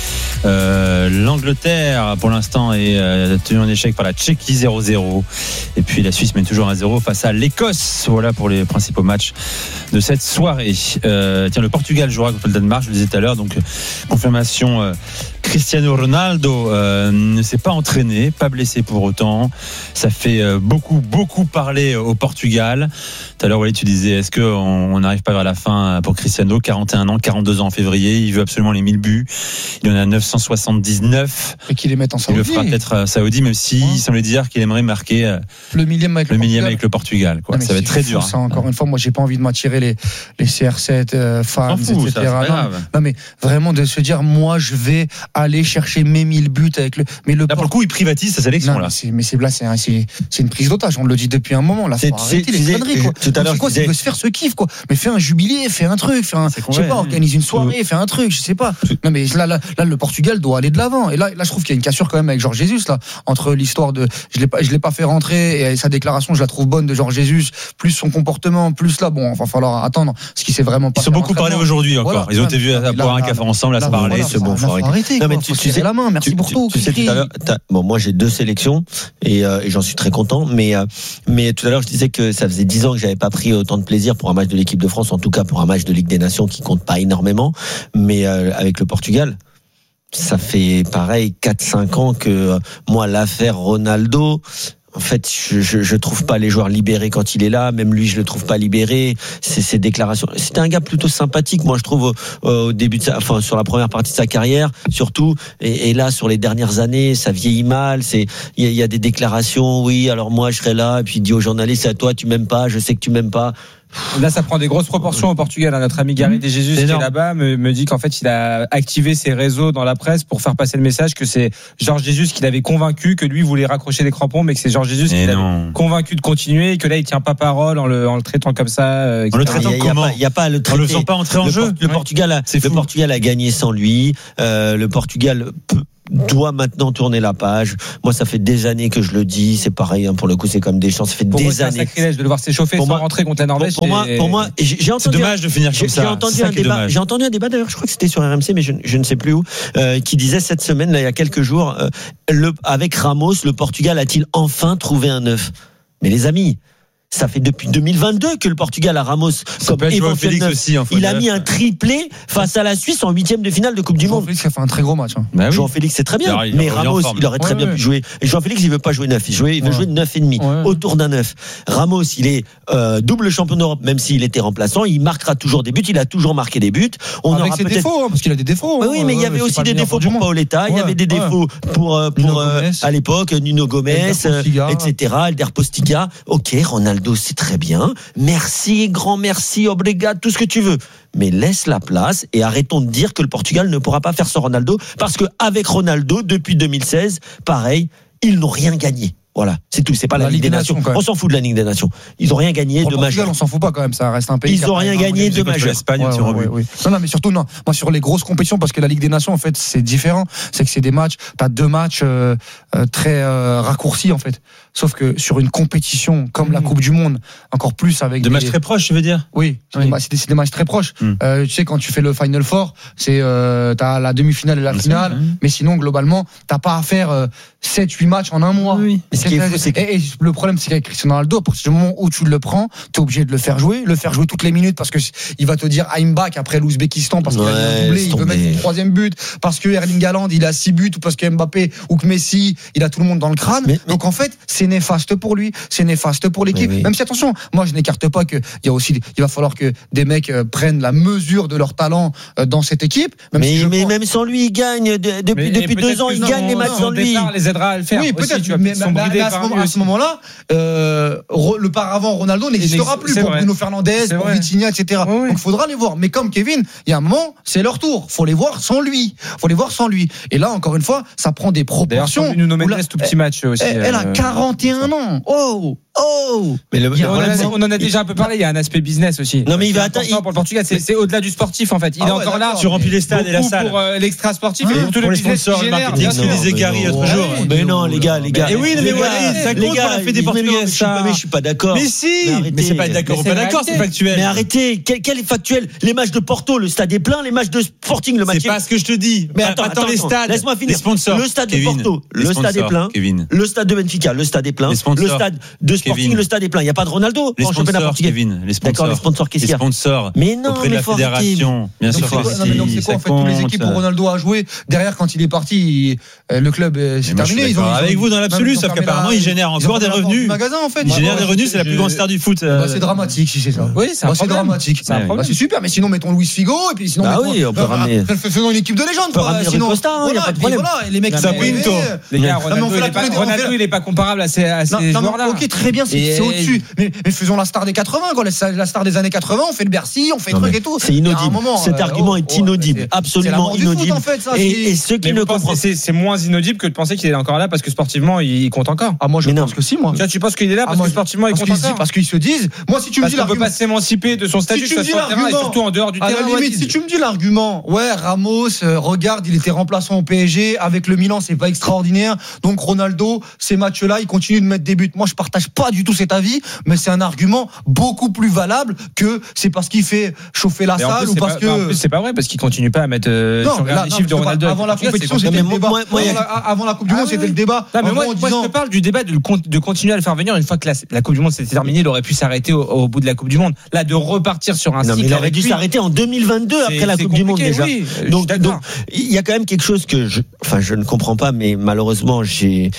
L'Angleterre, pour l'instant, est tenue en échec par la Tchéquie 0-0. Et puis la Suisse mène toujours 1-0 face à l'Écosse. Voilà pour les principaux matchs de cette soirée. Le Portugal jouera contre le Danemark, je le disais tout à l'heure. Donc, confirmation, Cristiano Ronaldo ne s'est pas entraîné, pas blessé pour autant. Ça fait beaucoup parler au Portugal. Tout à l'heure, Walid, tu disais, est-ce qu'on n'arrive pas vers la fin pour Cristiano, 41 ans, 42 ans en février. Il veut absolument les 1000 buts. Il en a 979. Et qu'il les mette en Saoudi. Il le fera peut-être à Saoudi, même si il semblait dire qu'il aimerait marquer le millième avec le Portugal. Quoi. Ça va être très dur. Ça, encore une fois, moi, j'ai pas envie de m'attirer les CR7 fans, etc. Non, mais vraiment de se dire, moi, je vais aller chercher mes 1000 buts avec le. Mais là, pour le coup, il privatise sa sélection. Non, là. C'est une prise d'otage. On le dit depuis un moment. Là, faut arrêter les conneries, quoi. Tout à l'heure, il veut se faire ce kiff, quoi. Mais fais un jubilé, fais un truc, je sais pas, organise une soirée, fais un truc, je sais pas. Non, mais là, le Portugal doit aller de l'avant. Et là, je trouve qu'il y a une cassure quand même avec Jorge Jesus, là, entre l'histoire de, je l'ai pas fait rentrer et sa déclaration, je la trouve bonne de Jorge Jesus, plus son comportement, plus là, bon, il va falloir attendre ce qui s'est vraiment passé. Ils ont beaucoup parlé aujourd'hui encore. Voilà. Ils ont été vus à boire un café ensemble, à se parler. C'est bon, faut arrêter. Non, mais tu sais la main. Merci pour tout. Tu sais, tout à l'heure, bon, moi, j'ai 2 sélections et j'en suis très content. Mais tout à l'heure, je disais que ça faisait 10 ans que j'avais pas pris autant de plaisir pour un match de l'équipe de France, en tout cas pour un match de Ligue des Nations qui compte pas énormément. Mais avec le Portugal, ça fait pareil 4-5 ans que moi, l'affaire Ronaldo. En fait, je trouve pas les joueurs libérés quand il est là. Même lui, je le trouve pas libéré. Ses déclarations. C'était un gars plutôt sympathique, moi, je trouve, au début de sur la première partie de sa carrière, surtout. Et là, sur les dernières années, ça vieillit mal. Il y a des déclarations. Oui, alors moi, je serai là. Et puis il dit aux journalistes, à toi, tu m'aimes pas. Je sais que tu m'aimes pas. Là, ça prend des grosses proportions au Portugal. Notre ami Gary De Jesus qui est là-bas me dit qu'en fait, il a activé ses réseaux dans la presse pour faire passer le message que c'est Jorge Jesus qui l'avait convaincu que lui voulait raccrocher les crampons, mais que c'est Jorge Jesus qui l'avait convaincu de continuer et que là, il tient pas parole en le traitant comme ça. En le traitant comment ? Il y a pas à le traiter. En le faisant pas entrer en jeu. Le Portugal a gagné sans lui. Le Portugal doit maintenant tourner la page. Moi, ça fait des années que je le dis. C'est pareil, pour le coup, c'est comme Deschamps. Ça fait pour des moi, années. C'est un sacrilège de le voir s'échauffer sans rentrer contre la Norvège. Pour moi, j'ai entendu. C'est dommage de finir comme ça. J'ai entendu un débat d'ailleurs. Je crois que c'était sur RMC, mais je ne sais plus où, qui disait cette semaine, là, il y a quelques jours, avec Ramos, le Portugal a-t-il enfin trouvé un neuf ? Mais les amis. Ça fait depuis 2022 que le Portugal a Ramos comme éventuel neuf. Il a mis un triplé face à la Suisse en 8e de finale de Coupe du Monde. Jean-Félix a fait un très gros match. Jean-Félix, c'est très bien. Mais Ramos, il aurait très bien pu jouer. Et Jean-Félix, il veut pas jouer 9. Il veut jouer 9,5. Autour d'un 9. Ramos, il est double champion d'Europe, même s'il était remplaçant. Il marquera toujours des buts. Il a toujours marqué des buts. Avec ses défauts, parce qu'il a des défauts. Oui, mais il y avait aussi des défauts pour Paoletta. Il y avait des défauts pour à l'époque, Nuno Gomes, etc. Elder Postiga. Ok, Ronaldo, c'est très bien. Merci, grand merci, obrigado, tout ce que tu veux. Mais laisse la place et arrêtons de dire que le Portugal ne pourra pas faire sans Ronaldo, parce qu'avec Ronaldo, depuis 2016, pareil, ils n'ont rien gagné. Voilà, c'est tout. C'est pas la Ligue des Nations. On s'en fout de la Ligue des Nations. Ils n'ont rien gagné de majeur. On s'en fout pas quand même. Ça reste un pays. Ils n'ont rien gagné de majeur. L'Espagne, Non, mais surtout non. Moi, sur les grosses compétitions, parce que la Ligue des Nations, en fait, c'est différent. C'est que c'est des matchs. T'as 2 matchs très raccourcis, en fait. Sauf que sur une compétition comme la Coupe du Monde, encore plus avec matchs très proches, tu veux dire ? Oui. C'est des matchs très proches. Tu sais, quand tu fais le Final Four, c'est t'as la demi-finale et la finale. Mais sinon, globalement, t'as pas à faire 7-8 matchs en un mois. Et le problème, c'est qu'avec Cristiano Ronaldo, à partir du moment où tu le prends, t'es obligé de le faire jouer toutes les minutes, parce que il va te dire I'm back après l'Ouzbékistan, parce qu'il a un doublé, il veut mettre son 3e but, parce que Erling Haaland, il a 6 buts, ou parce que Mbappé ou que Messi, il a tout le monde dans le crâne. Donc en fait, c'est néfaste pour lui, c'est néfaste pour l'équipe. Même si, attention, moi je n'écarte pas que il va falloir que des mecs prennent la mesure de leur talent dans cette équipe. Même sans lui, il gagne depuis 2 ans, il gagne les matchs sans lui. Les aidera à le faire. Oui, peut-être. Mais à ce moment-là, le paravent Ronaldo n'existera plus pour Bruno Fernandes, pour Vitinha, etc. Donc il faudra les voir. Mais comme Kevin, il y a un moment, c'est leur tour. Faut les voir sans lui. Et là, encore une fois, ça prend des proportions. D'ailleurs, Nuno Mendes, tout petit match aussi. Elle a 41 ans. Mais on en a déjà un peu parlé. Il y a un aspect business aussi. Non, mais il va atteindre pour le Portugal. C'est au-delà du sportif, en fait. Il est encore là. Tu remplis les stades et la salle. Pour l'extra sportif et pour les sponsors, le marketing. Ce que disait Gary l'autre jour. Mais non, les gars. Et oui, mais ça compte pour la fête des Portugais. Mais je suis pas d'accord. Mais si. Mais c'est pas d'accord ou pas d'accord, c'est factuel. Mais arrêtez. Quel est factuel ? Les matchs de Porto, le stade est plein. Les matchs de Sporting, le match. C'est pas ce que je te dis. Mais attends les stades. Laisse-moi finir. Les sponsors. Le stade de Porto, le stade est plein. Le stade de Benfica, le stade est plein. Le stade de Sporting, le stade est plein. Il n'y a pas de Ronaldo en championnat portugais. D'accord, les sponsors, qu'est-ce qu'il y a ? Les sponsors. Mais non, auprès de la fédération. Bien sûr. Donc c'est quoi en fait tous les équipes où Ronaldo a joué derrière quand il est parti, le club c'est terminé. Avec vous dans l'absolu, sauf qu'apparemment il génère encore des revenus. Il génère des revenus, c'est la plus grande star du foot. C'est dramatique si c'est ça. Oui, c'est dramatique. C'est super, mais sinon mettons Luis Figo et puis sinon on peut ramener. Faisons une équipe de légende. Sinon Costa, il n'y a pas de problème. Les mecs Sapinto. Les gars, Ronaldo il est pas comparable à ces joueurs-là. Ok, très bien, c'est au-dessus. Mais faisons la star des 80, quoi, la star des années 80, on fait le Bercy, on fait le truc et tout. C'est inaudible. Cet argument est inaudible, absolument inaudible. Et ceux qui ne comprennent, c'est moins inaudible que de penser qu'il est encore là parce que sportivement il compte encore. Ah moi je pense que si moi. Tu penses qu'il est là parce que sportivement il compte encore. Parce qu'ils se disent, moi si tu me dis l'argument, on peut pas s'émanciper de son statut sur le terrain et surtout en dehors du terrain. À la limite, si tu me dis l'argument, ouais Ramos, regarde, il était remplaçant au PSG avec le Milan, c'est pas extraordinaire. Donc Ronaldo, ces matchs-là, il continue de mettre des buts. Moi je partage pas du tout cet avis, mais c'est un argument beaucoup plus valable que c'est parce qu'il fait chauffer la salle ou parce que. En plus, c'est pas vrai parce qu'il continue pas à mettre. Les chiffres de Ronaldo. Avant la compétition, c'était le débat. Avant la Coupe du Monde, c'était le débat. Mais moi, je te parle du débat de continuer à le faire venir une fois que la Coupe du Monde s'était terminée. Il aurait pu s'arrêter au bout de la Coupe du Monde. Là, de repartir sur un cycle. Il aurait dû s'arrêter en 2022 après la Coupe du Monde déjà. Donc, il y a quand même quelque chose que je ne comprends pas, mais malheureusement, j'ai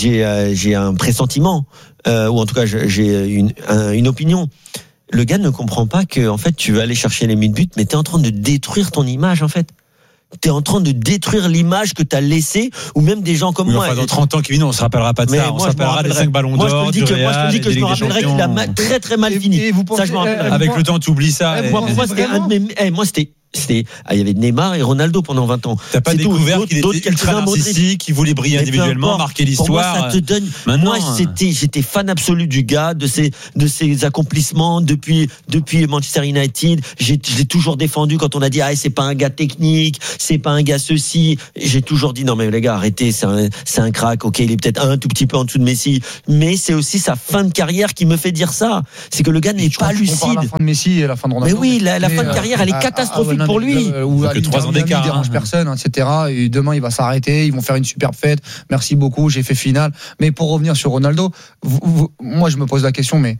un pressentiment. Ou en tout cas j'ai une opinion. Le gars ne comprend pas que en fait tu veux aller chercher les 1000 buts, mais t'es en train de détruire ton image en fait. t'es en train de détruire l'image que t'as laissée, ou même des gens comme moi. Enfin, dans 30 ans, Kevin, on se rappellera pas de ça. On se rappellera des 5 ballons d'or. Moi, je te dis que je me rappellerai qu'il a très très mal fini. Ça, je me rappellerai. Avec le temps, tu oublies ça. Moi, c'était un de mes. Moi, c'était. Il y avait Neymar et Ronaldo pendant 20 ans. T'as pas découvert qu'il était ultra narcissique, qu'il voulait briller individuellement, marquer l'histoire. Pour moi, ça te donne. Moi, j'étais fan absolu du gars, de ses accomplissements depuis Manchester United. J'ai toujours défendu quand on a dit c'est pas un gars technique, c'est pas un gars ceci. J'ai toujours dit non mais les gars arrêtez, c'est un crack. Ok, il est peut-être un tout petit peu en dessous de Messi, mais c'est aussi sa fin de carrière qui me fait dire ça. C'est que le gars n'est pas lucide. La fin de Messi et la fin de Ronaldo. Mais oui, la fin de carrière, elle est catastrophique. Pour lui, ou à 3 ans d'écart, il dérange personne, etc. Et demain il va s'arrêter, ils vont faire une superbe fête. Merci beaucoup, j'ai fait finale. Mais pour revenir sur Ronaldo, moi je me pose la question, mais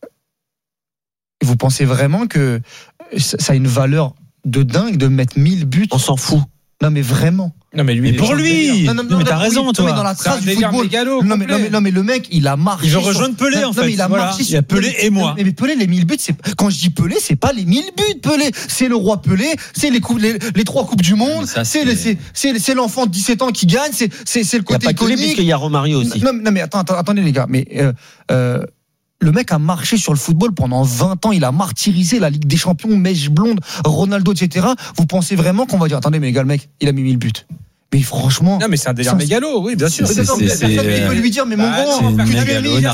vous pensez vraiment que ça a une valeur de dingue de mettre 1000 buts? On s'en fout. Non mais vraiment. Non mais lui, mais pour lui. Non, mais t'as raison, toi. Mais dans la trace du football. Non mais le mec, il a marché. Il veut rejoindre Pelé en fait. Il a marché. Il y a Pelé et moi. Mais Pelé, les 1000 buts, quand je dis Pelé, c'est pas les 1000 buts. Pelé, c'est le roi Pelé, c'est les 3 coupes du monde, c'est l'enfant de 17 ans qui gagne, c'est le côté iconique. Il y a pas Pelé puisqu'il y a Romario aussi. Non mais attendez les gars, mais le mec a marché sur le football pendant 20 ans, il a martyrisé la Ligue des Champions, mèche blonde, Ronaldo, etc. Vous pensez vraiment qu'on va dire attendez mais les gars, le mec, il a mis 1000 buts? Mais franchement. Non, mais c'est un délire mégalo, oui, bien sûr. Personne ne peut lui dire, mais mon grand, tu lui as mis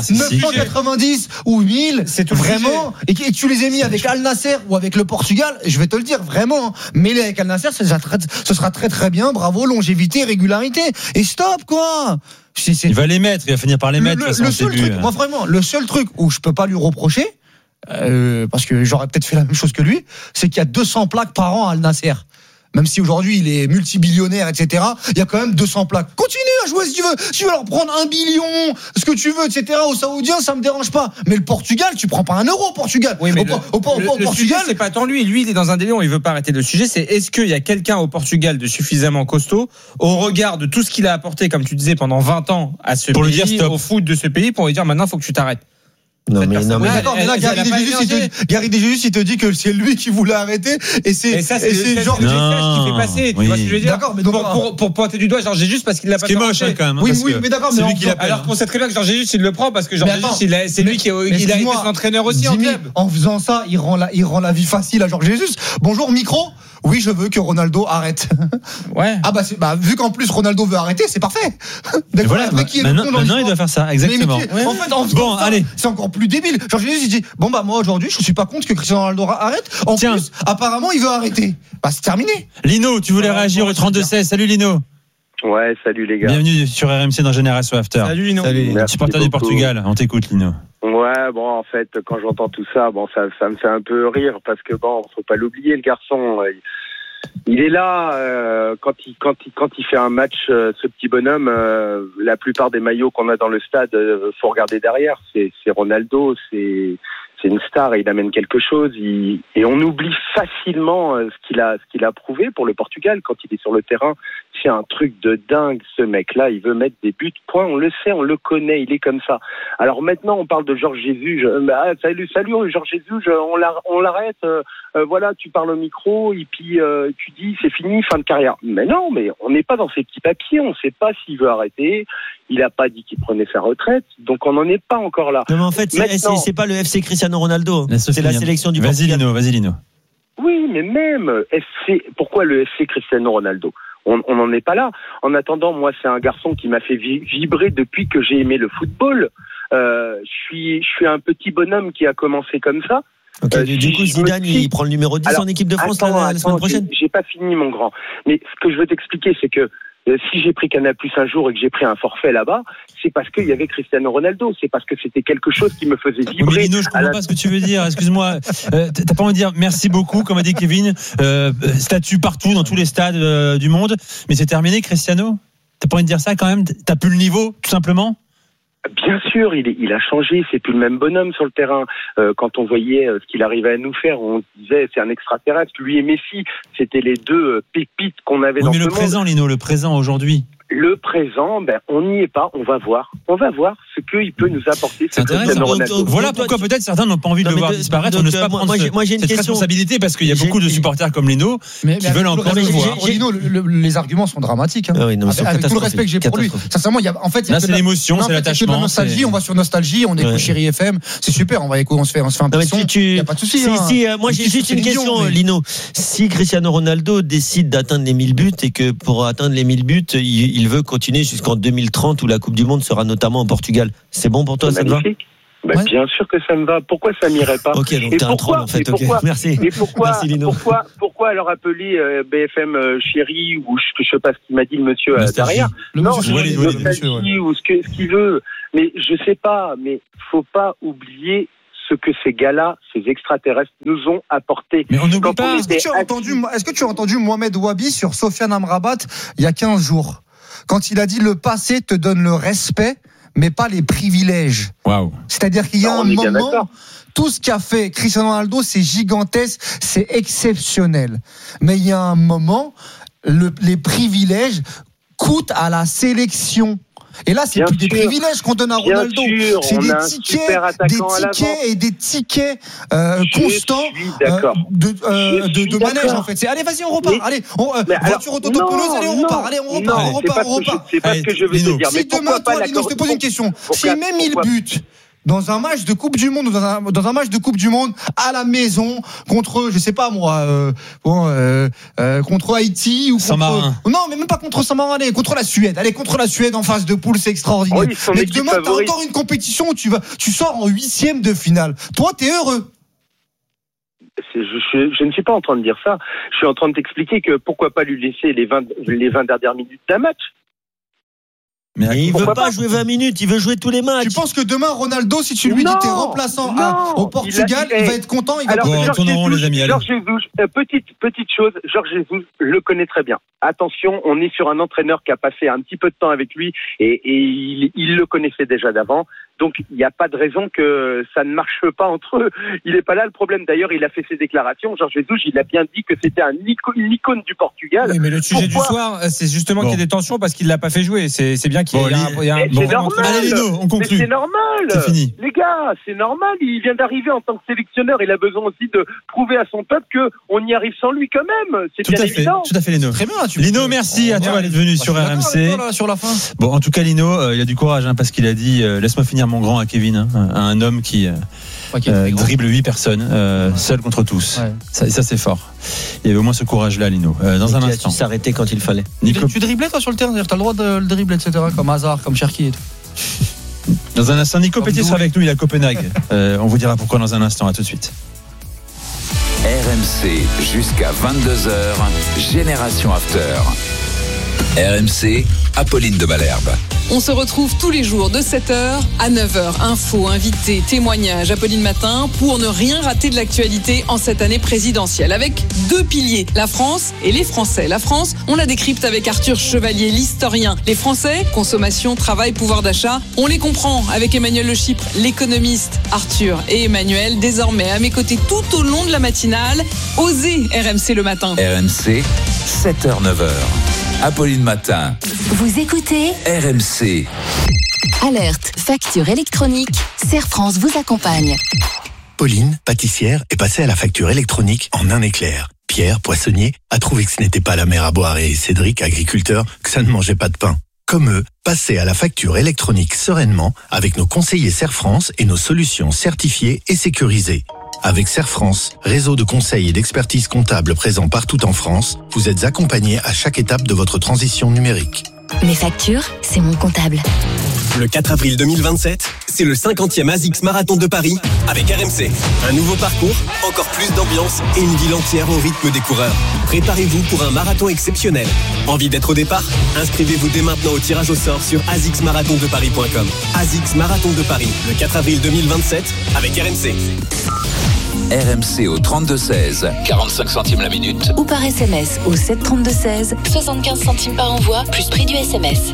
990 ou 1000, c'est vraiment, et tu les as mis avec Al Nasser ou avec le Portugal, je vais te le dire, vraiment, mêlé avec Al Nasser, ce sera très très bien, bravo, longévité, régularité, et stop, quoi. Il va les mettre, il va finir par les mettre. Le seul truc, moi vraiment, le seul truc où je peux pas lui reprocher, parce que j'aurais peut-être fait la même chose que lui, c'est qu'il y a 200 plaques par an à Al Nasser. Même si aujourd'hui il est multibillionnaire, etc., il y a quand même 200 plaques. Continue à jouer si tu veux. Si tu veux leur prendre 1 billion, ce que tu veux, etc., aux Saoudiens, ça me dérange pas. Mais le Portugal, tu prends pas 1 euro au Portugal. Oui, mais au Portugal, c'est pas tant lui. Lui, il est dans un délire, il veut pas arrêter le sujet. C'est est-ce qu'il y a quelqu'un au Portugal de suffisamment costaud, au regard de tout ce qu'il a apporté, comme tu disais, pendant 20 ans à ce pour pays, le dire au foot de ce pays, pour lui dire maintenant, faut que tu t'arrêtes. Non mais d'accord, mais là Gary Desjus il te dit que c'est lui qui voulait arrêter et c'est Georges Jesus qui fait passer, tu vois ce que je veux dire? D'accord, mais donc pour pointer du doigt Georges Jesus parce qu'il l'a pas fait. C'est moche quand même. Oui, mais d'accord, mais alors qu'on sait très bien que Georges Jesus il le prend parce que Georges Jesus c'est lui qui a été son entraîneur aussi en club. En faisant ça, il rend la vie facile à Georges Jesus. Bonjour micro. Oui, je veux que Ronaldo arrête. Ouais. Ah vu qu'en plus Ronaldo veut arrêter, c'est parfait. Voilà, maintenant il doit faire ça, exactement. En fait, bon, allez, c'est encore plus débile. Georges Jesus il dit moi aujourd'hui, je suis pas contre que Cristiano Ronaldo arrête. En plus, apparemment, il veut arrêter. C'est terminé. Lino, tu voulais réagir au 32-16. Salut Lino. Ouais, salut les gars. Bienvenue sur RMC dans Génération After. Salut Lino. Supporter du Portugal, on t'écoute Lino. Ouais, bon, en fait, quand j'entends tout ça, ça me fait un peu rire parce que faut pas l'oublier, le garçon. Il est là quand il fait un match, ce petit bonhomme. La plupart des maillots qu'on a dans le stade, faut regarder derrière. C'est Ronaldo, c'est une star et il amène quelque chose. Et on oublie facilement ce qu'il a prouvé pour le Portugal quand il est sur le terrain. C'est un truc de dingue, ce mec-là. Il veut mettre des buts. Point. On le sait, on le connaît. Il est comme ça. Alors maintenant, on parle de Georges Jesus. Salut, Georges Jesus. On l'arrête. Voilà, tu parles au micro et puis tu dis c'est fini, fin de carrière. Mais non, mais on n'est pas dans ces petits papiers. On ne sait pas s'il veut arrêter. Il n'a pas dit qu'il prenait sa retraite. Donc on n'en est pas encore là. Non, mais en fait, c'est pas le FC Cristiano Ronaldo. C'est la sélection du Portugal. Vas-y Lino. Oui, mais même pourquoi le FC Cristiano Ronaldo? On n'en est pas là. En attendant, moi, c'est un garçon qui m'a fait vibrer depuis que j'ai aimé le football. Je suis un petit bonhomme qui a commencé comme ça. Okay, du coup, Zidane, il prend le numéro 10 en équipe de France la semaine prochaine. J'ai pas fini, mon grand. Mais ce que je veux t'expliquer, c'est que si j'ai pris Canal+ un jour et que j'ai pris un forfait là-bas, c'est parce qu'il y avait Cristiano Ronaldo. C'est parce que c'était quelque chose qui me faisait vibrer. Mais Lino, je comprends pas ce que tu veux dire. Excuse-moi. T'as pas envie de dire merci beaucoup, comme a dit Kevin. Statut partout, dans tous les stades du monde. Mais c'est terminé, Cristiano? T'as pas envie de dire ça quand même? T'as plus le niveau, tout simplement? Bien sûr, il a changé, c'est plus le même bonhomme sur le terrain. Quand on voyait ce qu'il arrivait à nous faire, on se disait c'est un extraterrestre. Lui et Messi, c'était les deux pépites qu'on avait dans ce monde. Mais le présent, Lino, le présent aujourd'hui. le présent, on n'y est pas. On va voir ce qu'il peut nous apporter. C'est intéressant. Voilà pourquoi peut-être certains n'ont pas envie de le voir disparaître. On ne pas prendre cette responsabilité parce qu'il y a beaucoup de supporters comme Lino qui veulent encore le voir. Pour Lino, les arguments sont dramatiques. Avec tout le respect que j'ai pour lui. Sincèrement, là c'est l'émotion, c'est l'attachement. La nostalgie, on va sur Nostalgie, on écoute Chéri FM, c'est super. On se fait un petit son. Il n'y a pas de souci. Moi j'ai juste une question, Lino. Si Cristiano Ronaldo décide d'atteindre les 1000 buts et que pour atteindre les 1000 buts, il veut continuer jusqu'en 2030 où la Coupe du Monde sera notamment en Portugal. C'est bon pour toi, ça te va ? Bien sûr que ça me va. Pourquoi ça m'irait pas ? Ok, donc t'es un troll en fait. Merci. Mais pourquoi, merci, Lino. pourquoi alors appeler BFM Chéri ou je sais pas ce qu'il m'a dit le monsieur derrière ? Nostalgie ou ce qu'il veut. Mais je sais pas. Mais faut pas oublier ce que ces gars-là, ces extraterrestres, nous ont apporté. Mais on n'oublie pas. Est-ce que tu as entendu Mohamed Ouabi sur Sofiane Amrabat il y a 15 jours ? Quand il a dit le passé te donne le respect, mais pas les privilèges. Waouh. C'est-à-dire qu'il y a un moment, tout ce qu'a fait Cristiano Ronaldo, c'est gigantesque, c'est exceptionnel. Mais il y a un moment, les privilèges coûtent à la sélection. Et là, c'est plus des privilèges qu'on donne à Ronaldo. C'est des tickets constants de manège, en fait. Allez, vas-y, on repart. Allez, voiture autopelouse, allez, on repart. Allez, on repart. C'est pas ce que je veux te dire. Si demain, toi, Lino, je te pose une question. S'il met 1000 buts dans un match de Coupe du Monde, dans un match de Coupe du Monde à la maison contre, je sais pas moi, contre Haïti ou Saint-Marin. Non, mais même pas contre Saint-Marin, allez, contre la Suède. Allez, contre la Suède en phase de poule, c'est extraordinaire. Oui, mais demain, t'as encore une compétition où tu sors en 8e de finale. Toi, t'es heureux. Je ne suis pas en train de dire ça. Je suis en train de t'expliquer que pourquoi pas lui laisser les 20 dernières minutes d'un match. Mais il veut pas jouer 20 minutes, il veut jouer tous les matchs. Tu penses que demain, Ronaldo, si tu lui dis t'es remplaçant au Portugal, il va être content, il va retourneront les amis. Georges Jesus, petite chose, Georges Jesus le connaît très bien. Attention, on est sur un entraîneur qui a passé un petit peu de temps avec lui et il le connaissait déjà d'avant. Donc, il n'y a pas de raison que ça ne marche pas entre eux. Il n'est pas là le problème. D'ailleurs, il a fait ses déclarations. Georges Jesus, il a bien dit que c'était une icône du Portugal. Oui, mais le sujet du soir, c'est justement qu'il y ait des tensions parce qu'il ne l'a pas fait jouer. C'est bien qu'il y ait un c'est normal. Allez, Lino, on conclut. Mais c'est normal. C'est fini. Les gars, c'est normal. Il vient d'arriver en tant que sélectionneur. Il a besoin aussi de prouver à son peuple qu'on y arrive sans lui quand même. C'est bien évident. Tout à fait, Lino. Très bien. Lino, merci à toi d'être venu sur RMC. Sur la fin. Bon, en tout cas, Lino, il a du courage parce qu'il a dit laisse-moi finir mon grand à Kevin, un homme qui dribble 8 personnes seul contre tous. Ouais. Ça c'est fort. Il y avait au moins ce courage-là, Lino. Dans un instant. Il s'arrêtait quand il fallait. Tu driblais toi sur le terrain, tu as le droit de le dribbler, etc. Comme Hazard, comme Cherki et tout. Dans un instant, Nico Petit sera avec nous, il est à Copenhague. On vous dira pourquoi dans un instant. À tout de suite. RMC jusqu'à 22h, Génération After. RMC, Apolline de Malherbe. On se retrouve tous les jours de 7h à 9h. Infos, invités, témoignages, Apolline Matin, pour ne rien rater de l'actualité en cette année présidentielle. Avec 2 piliers, la France et les Français. La France, on la décrypte avec Arthur Chevalier, l'historien. Les Français, consommation, travail, pouvoir d'achat, on les comprend avec Emmanuel Le Chypre, l'économiste. Arthur et Emmanuel, désormais à mes côtés tout au long de la matinale. Osez RMC le matin. RMC, 7h-9h. Apolline Matin. Vous écoutez RMC. Alerte, facture électronique. Serre France vous accompagne. Pauline, pâtissière, est passée à la facture électronique en un éclair. Pierre, poissonnier, a trouvé que ce n'était pas la mer à boire et Cédric, agriculteur, que ça ne mangeait pas de pain. Comme eux, passez à la facture électronique sereinement avec nos conseillers Serre France et nos solutions certifiées et sécurisées. Avec Serre France, réseau de conseils et d'expertise comptable présent partout en France, vous êtes accompagnés à chaque étape de votre transition numérique. Mes factures, c'est mon comptable. Le 4 avril 2027, c'est le 50e ASICS Marathon de Paris avec RMC. Un nouveau parcours, encore plus d'ambiance et une ville entière au rythme des coureurs. Préparez-vous pour un marathon exceptionnel. Envie d'être au départ ? Inscrivez-vous dès maintenant au tirage au sort sur asicsmarathondeparis.com. ASICS Marathon de Paris, le 4 avril 2027 avec RMC. RMC au 32-16, 45 centimes la minute. Ou par SMS au 732-16, 75 centimes par envoi, plus prix du SMS.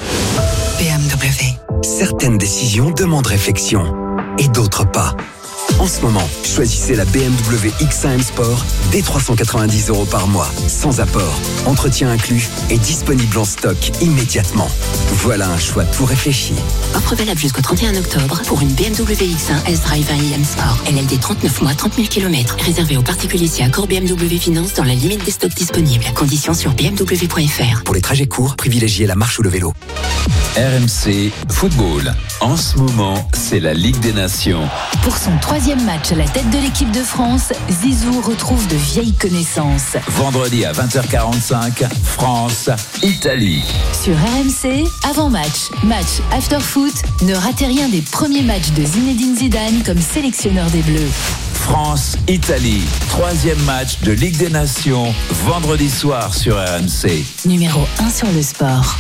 BMW. Certaines décisions demandent réflexion et d'autres pas. En ce moment, choisissez la BMW X1 M Sport dès 390 € par mois, sans apport, entretien inclus et disponible en stock immédiatement. Voilà un choix tout réfléchi. Offre valable jusqu'au 31 octobre pour une BMW X1 S-Drive 1 IM Sport. LLD 39 mois, 30 000 km. Réservé aux particuliers si accord BMW Finance dans la limite des stocks disponibles. Conditions sur bmw.fr. Pour les trajets courts, privilégiez la marche ou le vélo. RMC Football. En ce moment, c'est la Ligue des Nations. Pour son 3e match à la tête de l'équipe de France, Zizou retrouve de vieilles connaissances. Vendredi à 20h45, France-Italie. Sur RMC, avant-match, match after-foot, ne ratez rien des premiers matchs de Zinedine Zidane comme sélectionneur des Bleus. France-Italie, 3e match de Ligue des Nations, vendredi soir sur RMC. Numéro 1 sur le sport.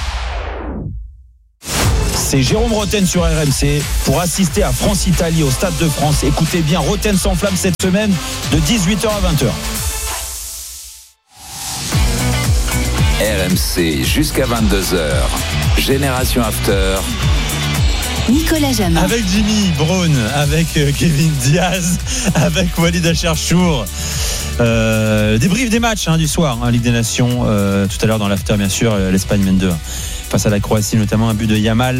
C'est Jérôme Roten sur RMC pour assister à France-Italie au Stade de France. Écoutez bien, Roten s'enflamme cette semaine de 18h à 20h. RMC jusqu'à 22h. Génération After. Nicolas Jamin. Avec Jimmy Brown, avec Kevin Diaz, avec Walid Acharchour. Débrief des matchs du soir, Ligue des Nations. Tout à l'heure dans l'After, bien sûr, l'Espagne mène 2 face à la Croatie, notamment un but de Yamal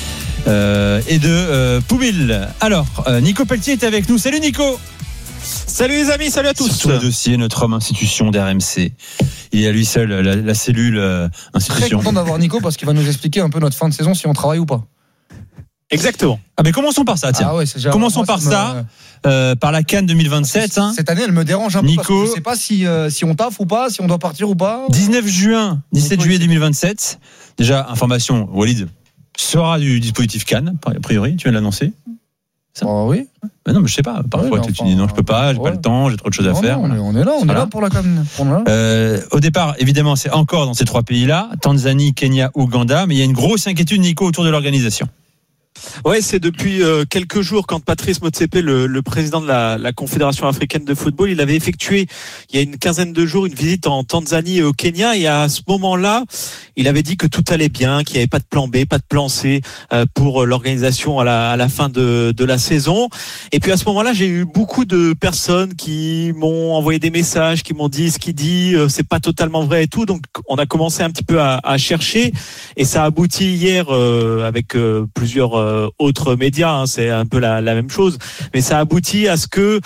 et de Poubil. Alors, Nico Pelletier est avec nous. Salut Nico. Salut les amis, salut à tous. Sur le dossier, notre homme institution d'RMC. Il est à lui seul, la cellule institution. Très content d'avoir Nico parce qu'il va nous expliquer un peu notre fin de saison, si on travaille ou pas. Exactement. Ah mais commençons par ça, tiens. Ah ouais, commençons par ça, par la CAN 2027. Cette année, elle me dérange un peu. Nico, parce que je sais pas si on taffe ou pas, si on doit partir ou pas. 17 juillet 2027. Déjà, information, Walid sera du dispositif CAN, a priori, tu viens de l'annoncer. Oui. Mais non, mais je sais pas. Parfois, tu dis non, je peux pas, j'ai pas le temps, j'ai trop de choses à faire. On est là pour la CAN. Au départ, évidemment, c'est encore dans ces 3 pays-là, Tanzanie, Kenya, Ouganda, mais il y a une grosse inquiétude, Nico, autour de l'organisation. Ouais, c'est depuis quelques jours quand Patrice Motsepe, le président de la Confédération africaine de football, il avait effectué il y a une quinzaine de jours une visite en Tanzanie et au Kenya, et à ce moment-là, il avait dit que tout allait bien, qu'il n'y avait pas de plan B, pas de plan C pour l'organisation à la fin de la saison. Et puis à ce moment-là, j'ai eu beaucoup de personnes qui m'ont envoyé des messages, qui m'ont dit ce qu'il dit, c'est pas totalement vrai et tout. Donc on a commencé un petit peu à chercher, et ça a abouti hier avec plusieurs autres médias, c'est un peu la même chose, mais ça aboutit à ce que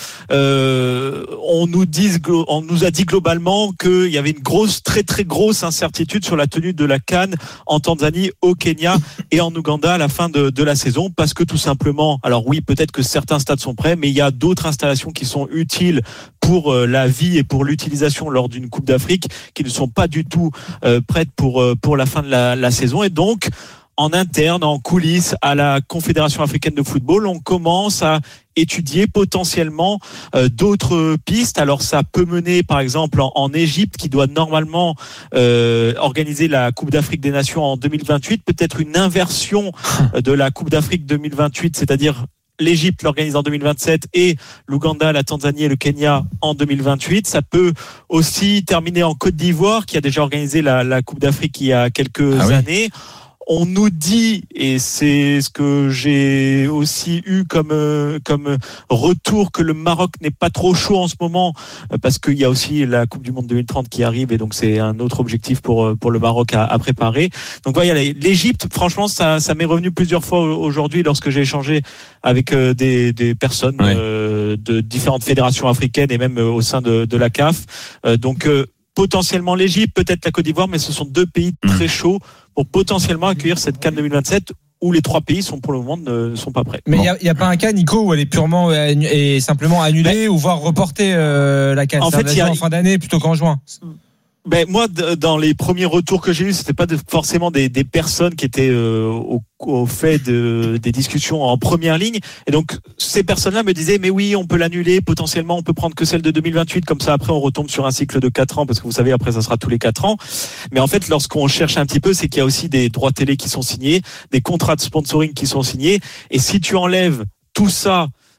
on nous a dit globalement qu'il y avait une très très grosse incertitude sur la tenue de la CAN en Tanzanie, au Kenya et en Ouganda à la fin de la saison, parce que tout simplement, alors oui, peut-être que certains stades sont prêts, mais il y a d'autres installations qui sont utiles pour la vie et pour l'utilisation lors d'une Coupe d'Afrique qui ne sont pas du tout prêtes pour la fin de la saison. Et donc en interne, en coulisses, à la Confédération africaine de football, on commence à étudier potentiellement d'autres pistes. Alors ça peut mener par exemple en Égypte, qui doit normalement organiser la Coupe d'Afrique des Nations en 2028, peut-être une inversion de la Coupe d'Afrique 2028, c'est-à-dire l'Égypte l'organise en 2027 et l'Ouganda, la Tanzanie et le Kenya en 2028. Ça peut aussi terminer en Côte d'Ivoire, qui a déjà organisé la Coupe d'Afrique il y a quelques années. On nous dit, et c'est ce que j'ai aussi eu comme retour, que le Maroc n'est pas trop chaud en ce moment, parce qu'il y a aussi la Coupe du Monde 2030 qui arrive, et donc c'est un autre objectif pour le Maroc à préparer. Donc voilà, l'Égypte, franchement, ça m'est revenu plusieurs fois aujourd'hui lorsque j'ai échangé avec des personnes de différentes fédérations africaines et même au sein de la CAF. Donc potentiellement l'Égypte, peut-être la Côte d'Ivoire, mais ce sont 2 pays très chauds pour potentiellement accueillir cette CAN 2027 où les 3 pays sont pour le moment ne sont pas prêts. Mais il y a pas un cas, Nico, où elle est purement et simplement annulée ou voire reporter la CAN en fin d'année plutôt qu'en juin. Ben moi, dans les premiers retours que j'ai eus, c'était pas forcément des personnes qui étaient au fait des discussions en première ligne. Et donc, ces personnes-là me disaient, mais oui, on peut l'annuler, potentiellement, on peut prendre que celle de 2028, comme ça, après, on retombe sur un cycle de 4 ans, parce que vous savez, après, ça sera tous les 4 ans. Mais en fait, lorsqu'on cherche un petit peu, c'est qu'il y a aussi des droits télé qui sont signés, des contrats de sponsoring qui sont signés. Et si tu enlèves tout ça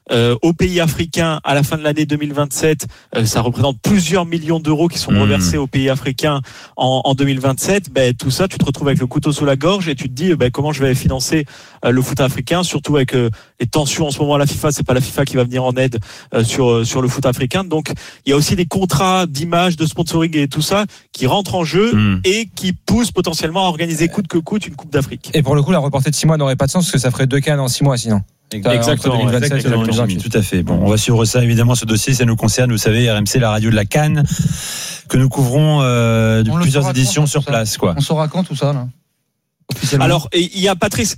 aux pays africains à la fin de l'année 2027. Ça représente plusieurs millions d'euros qui sont reversés aux pays africains en 2027. Tout ça, tu te retrouves avec le couteau sous la gorge et tu te dis comment je vais financer le foot africain, surtout avec les tensions en ce moment à la FIFA. C'est pas la FIFA qui va venir en aide sur le foot africain. Donc il y a aussi des contrats d'image, de sponsoring et tout ça qui rentrent en jeu et qui poussent potentiellement à organiser coûte que coûte une Coupe d'Afrique. Et pour le coup, la reportée de 6 mois n'aurait pas de sens parce que ça ferait 2 CAN en 6 mois sinon. Exactement. 2027, tout à fait. Bon, on va suivre ça évidemment, ce dossier, ça nous concerne. Vous savez, RMC, la radio de la CAN, que nous couvrons depuis plusieurs éditions sur place, quoi. On saura quand tout ça, là? Alors, il y a Patrice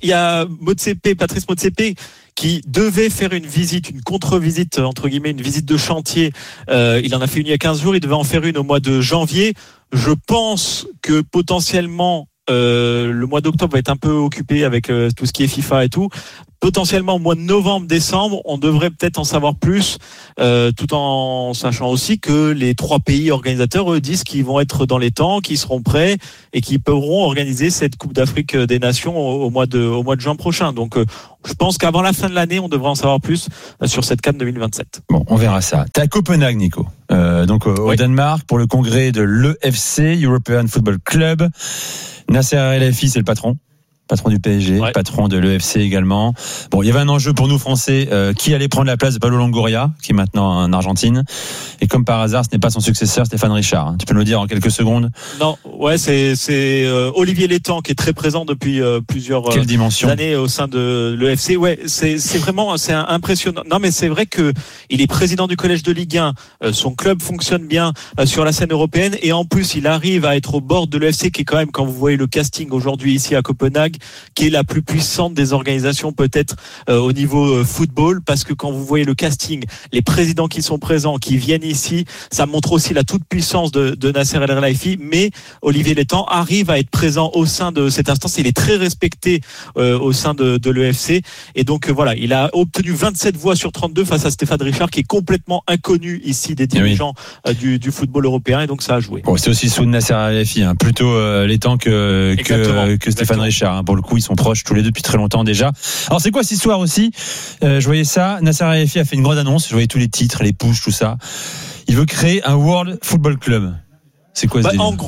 Motsepe qui devait faire une visite, une contre-visite, entre guillemets, une visite de chantier. Il en a fait une il y a 15 jours, il devait en faire une au mois de janvier. Je pense que potentiellement, le mois d'octobre va être un peu occupé avec tout ce qui est FIFA et tout. Potentiellement au mois de novembre, décembre, on devrait peut-être en savoir plus, tout en sachant aussi que les 3 pays organisateurs, eux, disent qu'ils vont être dans les temps, qu'ils seront prêts et qu'ils pourront organiser cette Coupe d'Afrique des Nations au mois de juin prochain. Donc, je pense qu'avant la fin de l'année, on devrait en savoir plus sur cette CAN 2027. Bon, on verra ça. T'es à Copenhague, Nico. Au Danemark, pour le congrès de l'EFC, European Football Club. Nasser El-Khelaifi, c'est le patron du PSG, patron de l'EFC également. Bon, il y avait un enjeu pour nous Français, qui allait prendre la place de Pablo Longoria, qui est maintenant en Argentine. Et comme par hasard, ce n'est pas son successeur, Stéphane Richard. Hein. Tu peux nous le dire en quelques secondes? Non, c'est Olivier Létang qui est très présent depuis plusieurs années au sein de l'EFC. Ouais, c'est vraiment impressionnant. Non, mais c'est vrai que il est président du collège de Ligue 1. Son club fonctionne bien sur la scène européenne et en plus, il arrive à être au bord de l'EFC, qui est quand même, quand vous voyez le casting aujourd'hui ici à Copenhague, qui est la plus puissante des organisations peut-être au niveau football, parce que quand vous voyez le casting, les présidents qui sont présents, qui viennent ici, ça montre aussi la toute puissance de Nasser El-Khelaifi. Mais Olivier Létang arrive à être présent au sein de cette instance. Il est très respecté au sein de l'EFC et donc voilà, il a obtenu 27 voix sur 32 face à Stéphane Richard, qui est complètement inconnu ici des dirigeants du football européen, et donc ça a joué. Bon, c'est aussi sous Nasser El-Khelaifi, hein, plutôt Létang que Stéphane Richard. Hein. Pour le coup, ils sont proches tous les deux depuis très longtemps déjà. Alors c'est quoi cette histoire aussi? Je voyais ça, Nasser El-Khelaifi a fait une grande annonce, je voyais tous les titres, les pushs, tout ça. Il veut créer un World Football Club. C'est quoi ce délire? En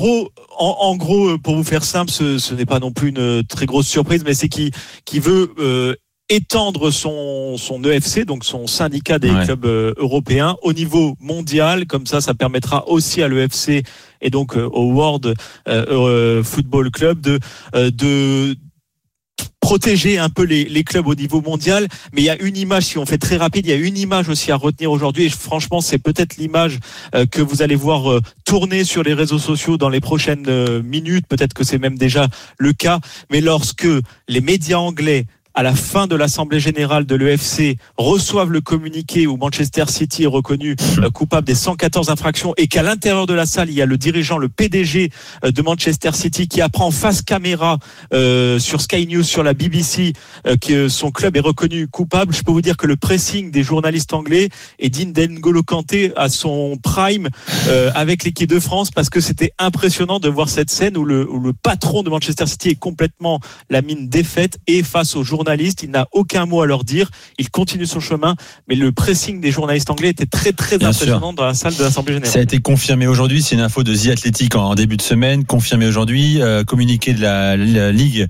gros, pour vous faire simple, ce n'est pas non plus une très grosse surprise, mais c'est qu'il veut étendre son EFC, donc son syndicat des clubs européens, au niveau mondial. Comme ça permettra aussi à l'EFC et donc au World Football Club de protéger un peu les clubs au niveau mondial. Mais il y a une image, si on fait très rapide, il y a une image aussi à retenir aujourd'hui, et franchement c'est peut-être l'image que vous allez voir tourner sur les réseaux sociaux dans les prochaines minutes, peut-être que c'est même déjà le cas, mais lorsque les médias anglais, à la fin de l'Assemblée Générale de l'EFC, reçoivent le communiqué où Manchester City est reconnu coupable des 114 infractions, et qu'à l'intérieur de la salle, il y a le dirigeant, le PDG de Manchester City, qui apprend face caméra sur Sky News, sur la BBC, que son club est reconnu coupable. Je peux vous dire que le pressing des journalistes anglais est digne d'N'Golo Kanté à son prime avec l'équipe de France, parce que c'était impressionnant de voir cette scène où le patron de Manchester City est complètement la mine défaite, et face aux journalistes, il n'a aucun mot à leur dire, il continue son chemin, mais le pressing des journalistes anglais était très très impressionnant dans la salle de l'Assemblée Générale. Ça a été confirmé aujourd'hui, c'est une info de The Athletic en début de semaine, confirmé aujourd'hui, communiqué de la Ligue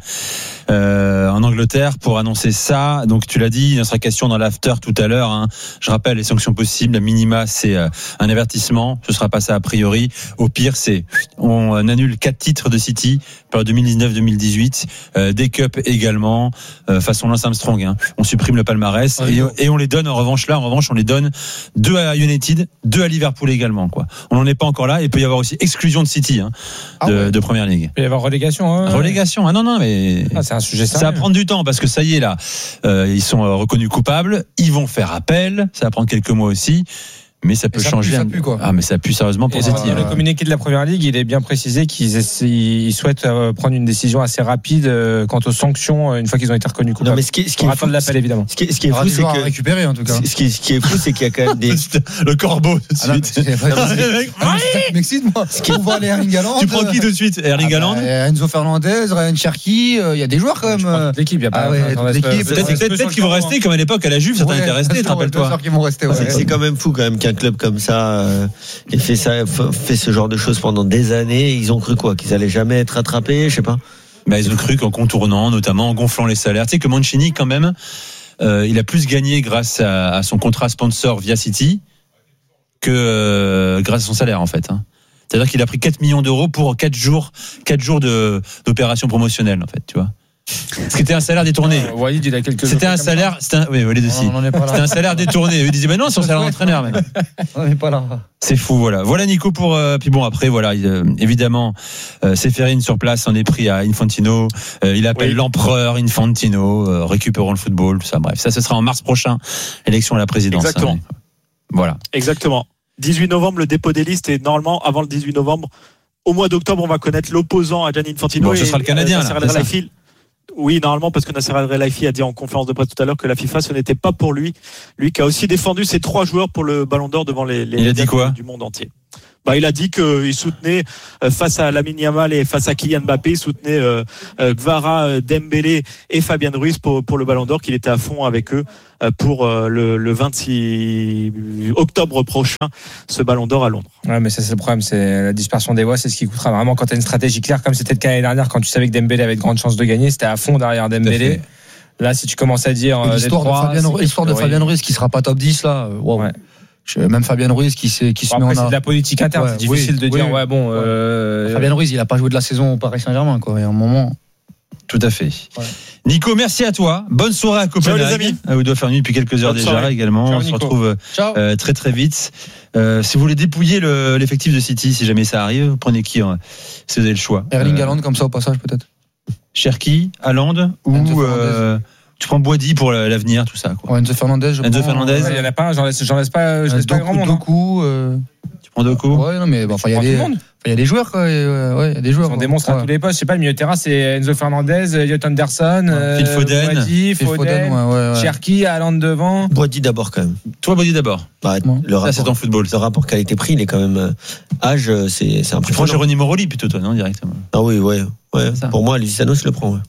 en Angleterre pour annoncer ça. Donc tu l'as dit, il en sera question dans l'after tout à l'heure, hein. Je rappelle les sanctions possibles, la minima c'est un avertissement, ce sera pas ça a priori. Au pire c'est on annule 4 titres de City par 2019-2018, des cups également, façon Lance Armstrong, hein. On supprime le palmarès et on les donne en revanche on les donne 2 à United, 2 à Liverpool également, quoi. On n'en est pas encore là, et il peut y avoir aussi exclusion de City, hein, de Première Ligue. Il peut y avoir relégation, hein. Relégation, non mais c'est un sujet sérieux. Ça va prendre du temps, parce que ça y est là, ils sont reconnus coupables, ils vont faire appel, ça va prendre quelques mois aussi. Mais ça peut changer. Mais ça pue sérieusement pour City. Dans le communiqué de la Première Ligue, il est bien précisé qu'ils souhaitent prendre une décision assez rapide quant aux sanctions une fois qu'ils ont été reconnus coupables. Non, mais ce qui est fou, l'appel évidemment. Ce qui est fou, c'est que récupérer en tout cas. Ce qui est fou, c'est qu'il y a quand même des le corbeau tout de suite. M'excite moi. On voit les Erling Haaland. Tu prends qui tout de suite? Erling Haaland, Enzo Fernandez, Ryan Cherki. Il y a des joueurs quand même. L'équipe, il y a pas. Peut-être qu'ils vont rester comme à l'époque à la Juve. Certains étaient restés. Rappelle-toi. C'est quand même fou quand même qu'un club comme ça ait fait ce genre de choses pendant des années. Ils ont cru quoi? Qu'ils allaient jamais être rattrapés? Je sais pas. Ils ont cru qu'en contournant, notamment en gonflant les salaires. Tu sais que Mancini quand même, il a plus gagné grâce à son contrat sponsor via City que grâce à son salaire en fait. C'est-à-dire qu'il a pris 4 millions d'euros pour 4 jours d'opération promotionnelle en fait, tu vois. Ce qui était un salaire détourné. Walid, il a quelques. C'était un salaire. Oui, Walid aussi. C'était un salaire détourné. Il disait, non, c'est son salaire d'entraîneur. Mais... On n'est pas là. C'est fou, voilà. Voilà Nico pour. Puis bon, après, voilà, évidemment, Séphérine sur place en est pris à Infantino. Il appelle l'empereur Infantino. Récupérons le football, tout ça. Bref, ça, ce sera en mars prochain, élection à la présidence. Exactement. Voilà. Exactement. 18 novembre, le dépôt des listes, et normalement, avant le 18 novembre, au mois d'octobre, on va connaître l'opposant à Gianni Infantino. Bon, ce sera le Canadien, là. Oui, normalement, parce que Nasser Al-Khelaifi a dit en conférence de presse tout à l'heure que la FIFA, ce n'était pas pour lui. Lui qui a aussi défendu ses 3 joueurs pour le Ballon d'Or devant les il a dit quoi du monde entier. Il a dit qu'il soutenait face à Lamine Yamal et face à Kylian Mbappé, il soutenait Kvara, Dembélé et Fabien Ruiz pour le Ballon d'Or, qu'il était à fond avec eux pour le 26 octobre prochain, ce Ballon d'Or à Londres. Ouais, mais ça c'est le problème, c'est la dispersion des voix, c'est ce qui coûtera vraiment quand tu as une stratégie claire, comme c'était le cas l'année dernière quand tu savais que Dembélé avait de grandes chances de gagner, c'était à fond derrière Dembélé. Là, si tu commences à dire l'histoire de Fabien Ruiz qui sera pas top 10 là, wow. Ouais. Même Fabien Ruiz qui se met en. C'est de la politique interne, c'est difficile de dire. Fabien Ruiz, il a pas joué de la saison au Paris Saint-Germain, quoi. Il y a un moment. Tout à fait. Ouais. Nico, merci à toi. Bonne soirée à Copenhague. Ciao les amis. Vous doit faire nuit depuis quelques heures déjà également. Ciao, on se retrouve très très vite. Si vous voulez dépouiller l'effectif de City, si jamais ça arrive, vous prenez qui si vous avez le choix. Erling Haaland comme ça au passage peut-être. Cherki, Haaland ou tu prends Boadi pour l'avenir, tout ça. Quoi. Enzo Fernandez, Enzo Fernandez. Il y en a pas, j'en laisse pas grand monde. Doku, tu prends Doku. Ouais, non, mais il y a des joueurs, quoi. Ouais, il y a des joueurs. On démontre à tous les postes. Je sais pas, le milieu de terrain, c'est Enzo Fernandez, Elliot Anderson, Phil Foden, Boadi, Foden, Cherki, Haaland devant. Boadi d'abord, quand même. Toi, Boadi d'abord. Ça, c'est ton football. Le rapport qualité-prix, il est quand même âge, c'est impressionnant. Tu prends Geronimo Rulli plutôt, toi, non, directement. Ah oui, ouais. Pour moi, Luciano, je le prends, ouais.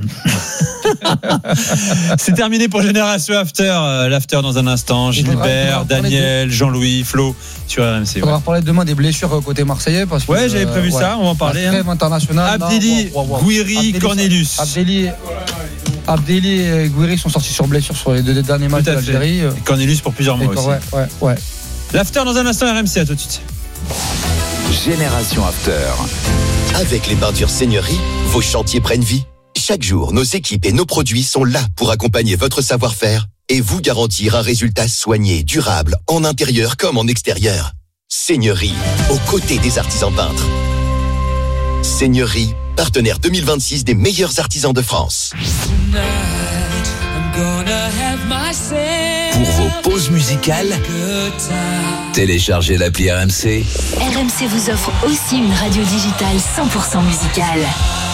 C'est terminé pour Génération After. L'after dans un instant. Gilbert, Daniel, Jean-Louis, Flo sur RMC. On va reparler demain des blessures côté marseillais parce que j'avais prévu ça. On va en parler. Trêve international. Abdelli, Gouiri, Cornelius. Abdelli et Gouiri sont sortis sur blessure sur les 2 derniers matchs d'Algérie. Cornelius pour plusieurs mois aussi. Ouais. L'after dans un instant. RMC, à tout de suite. Génération After. Avec les peintures Seigneurie, vos chantiers prennent vie. Chaque jour, nos équipes et nos produits sont là pour accompagner votre savoir-faire et vous garantir un résultat soigné, durable, en intérieur comme en extérieur. Seigneurie, aux côtés des artisans peintres. Seigneurie, partenaire 2026 des meilleurs artisans de France. Pour vos pauses musicales, téléchargez l'appli RMC. RMC vous offre aussi une radio digitale 100% musicale.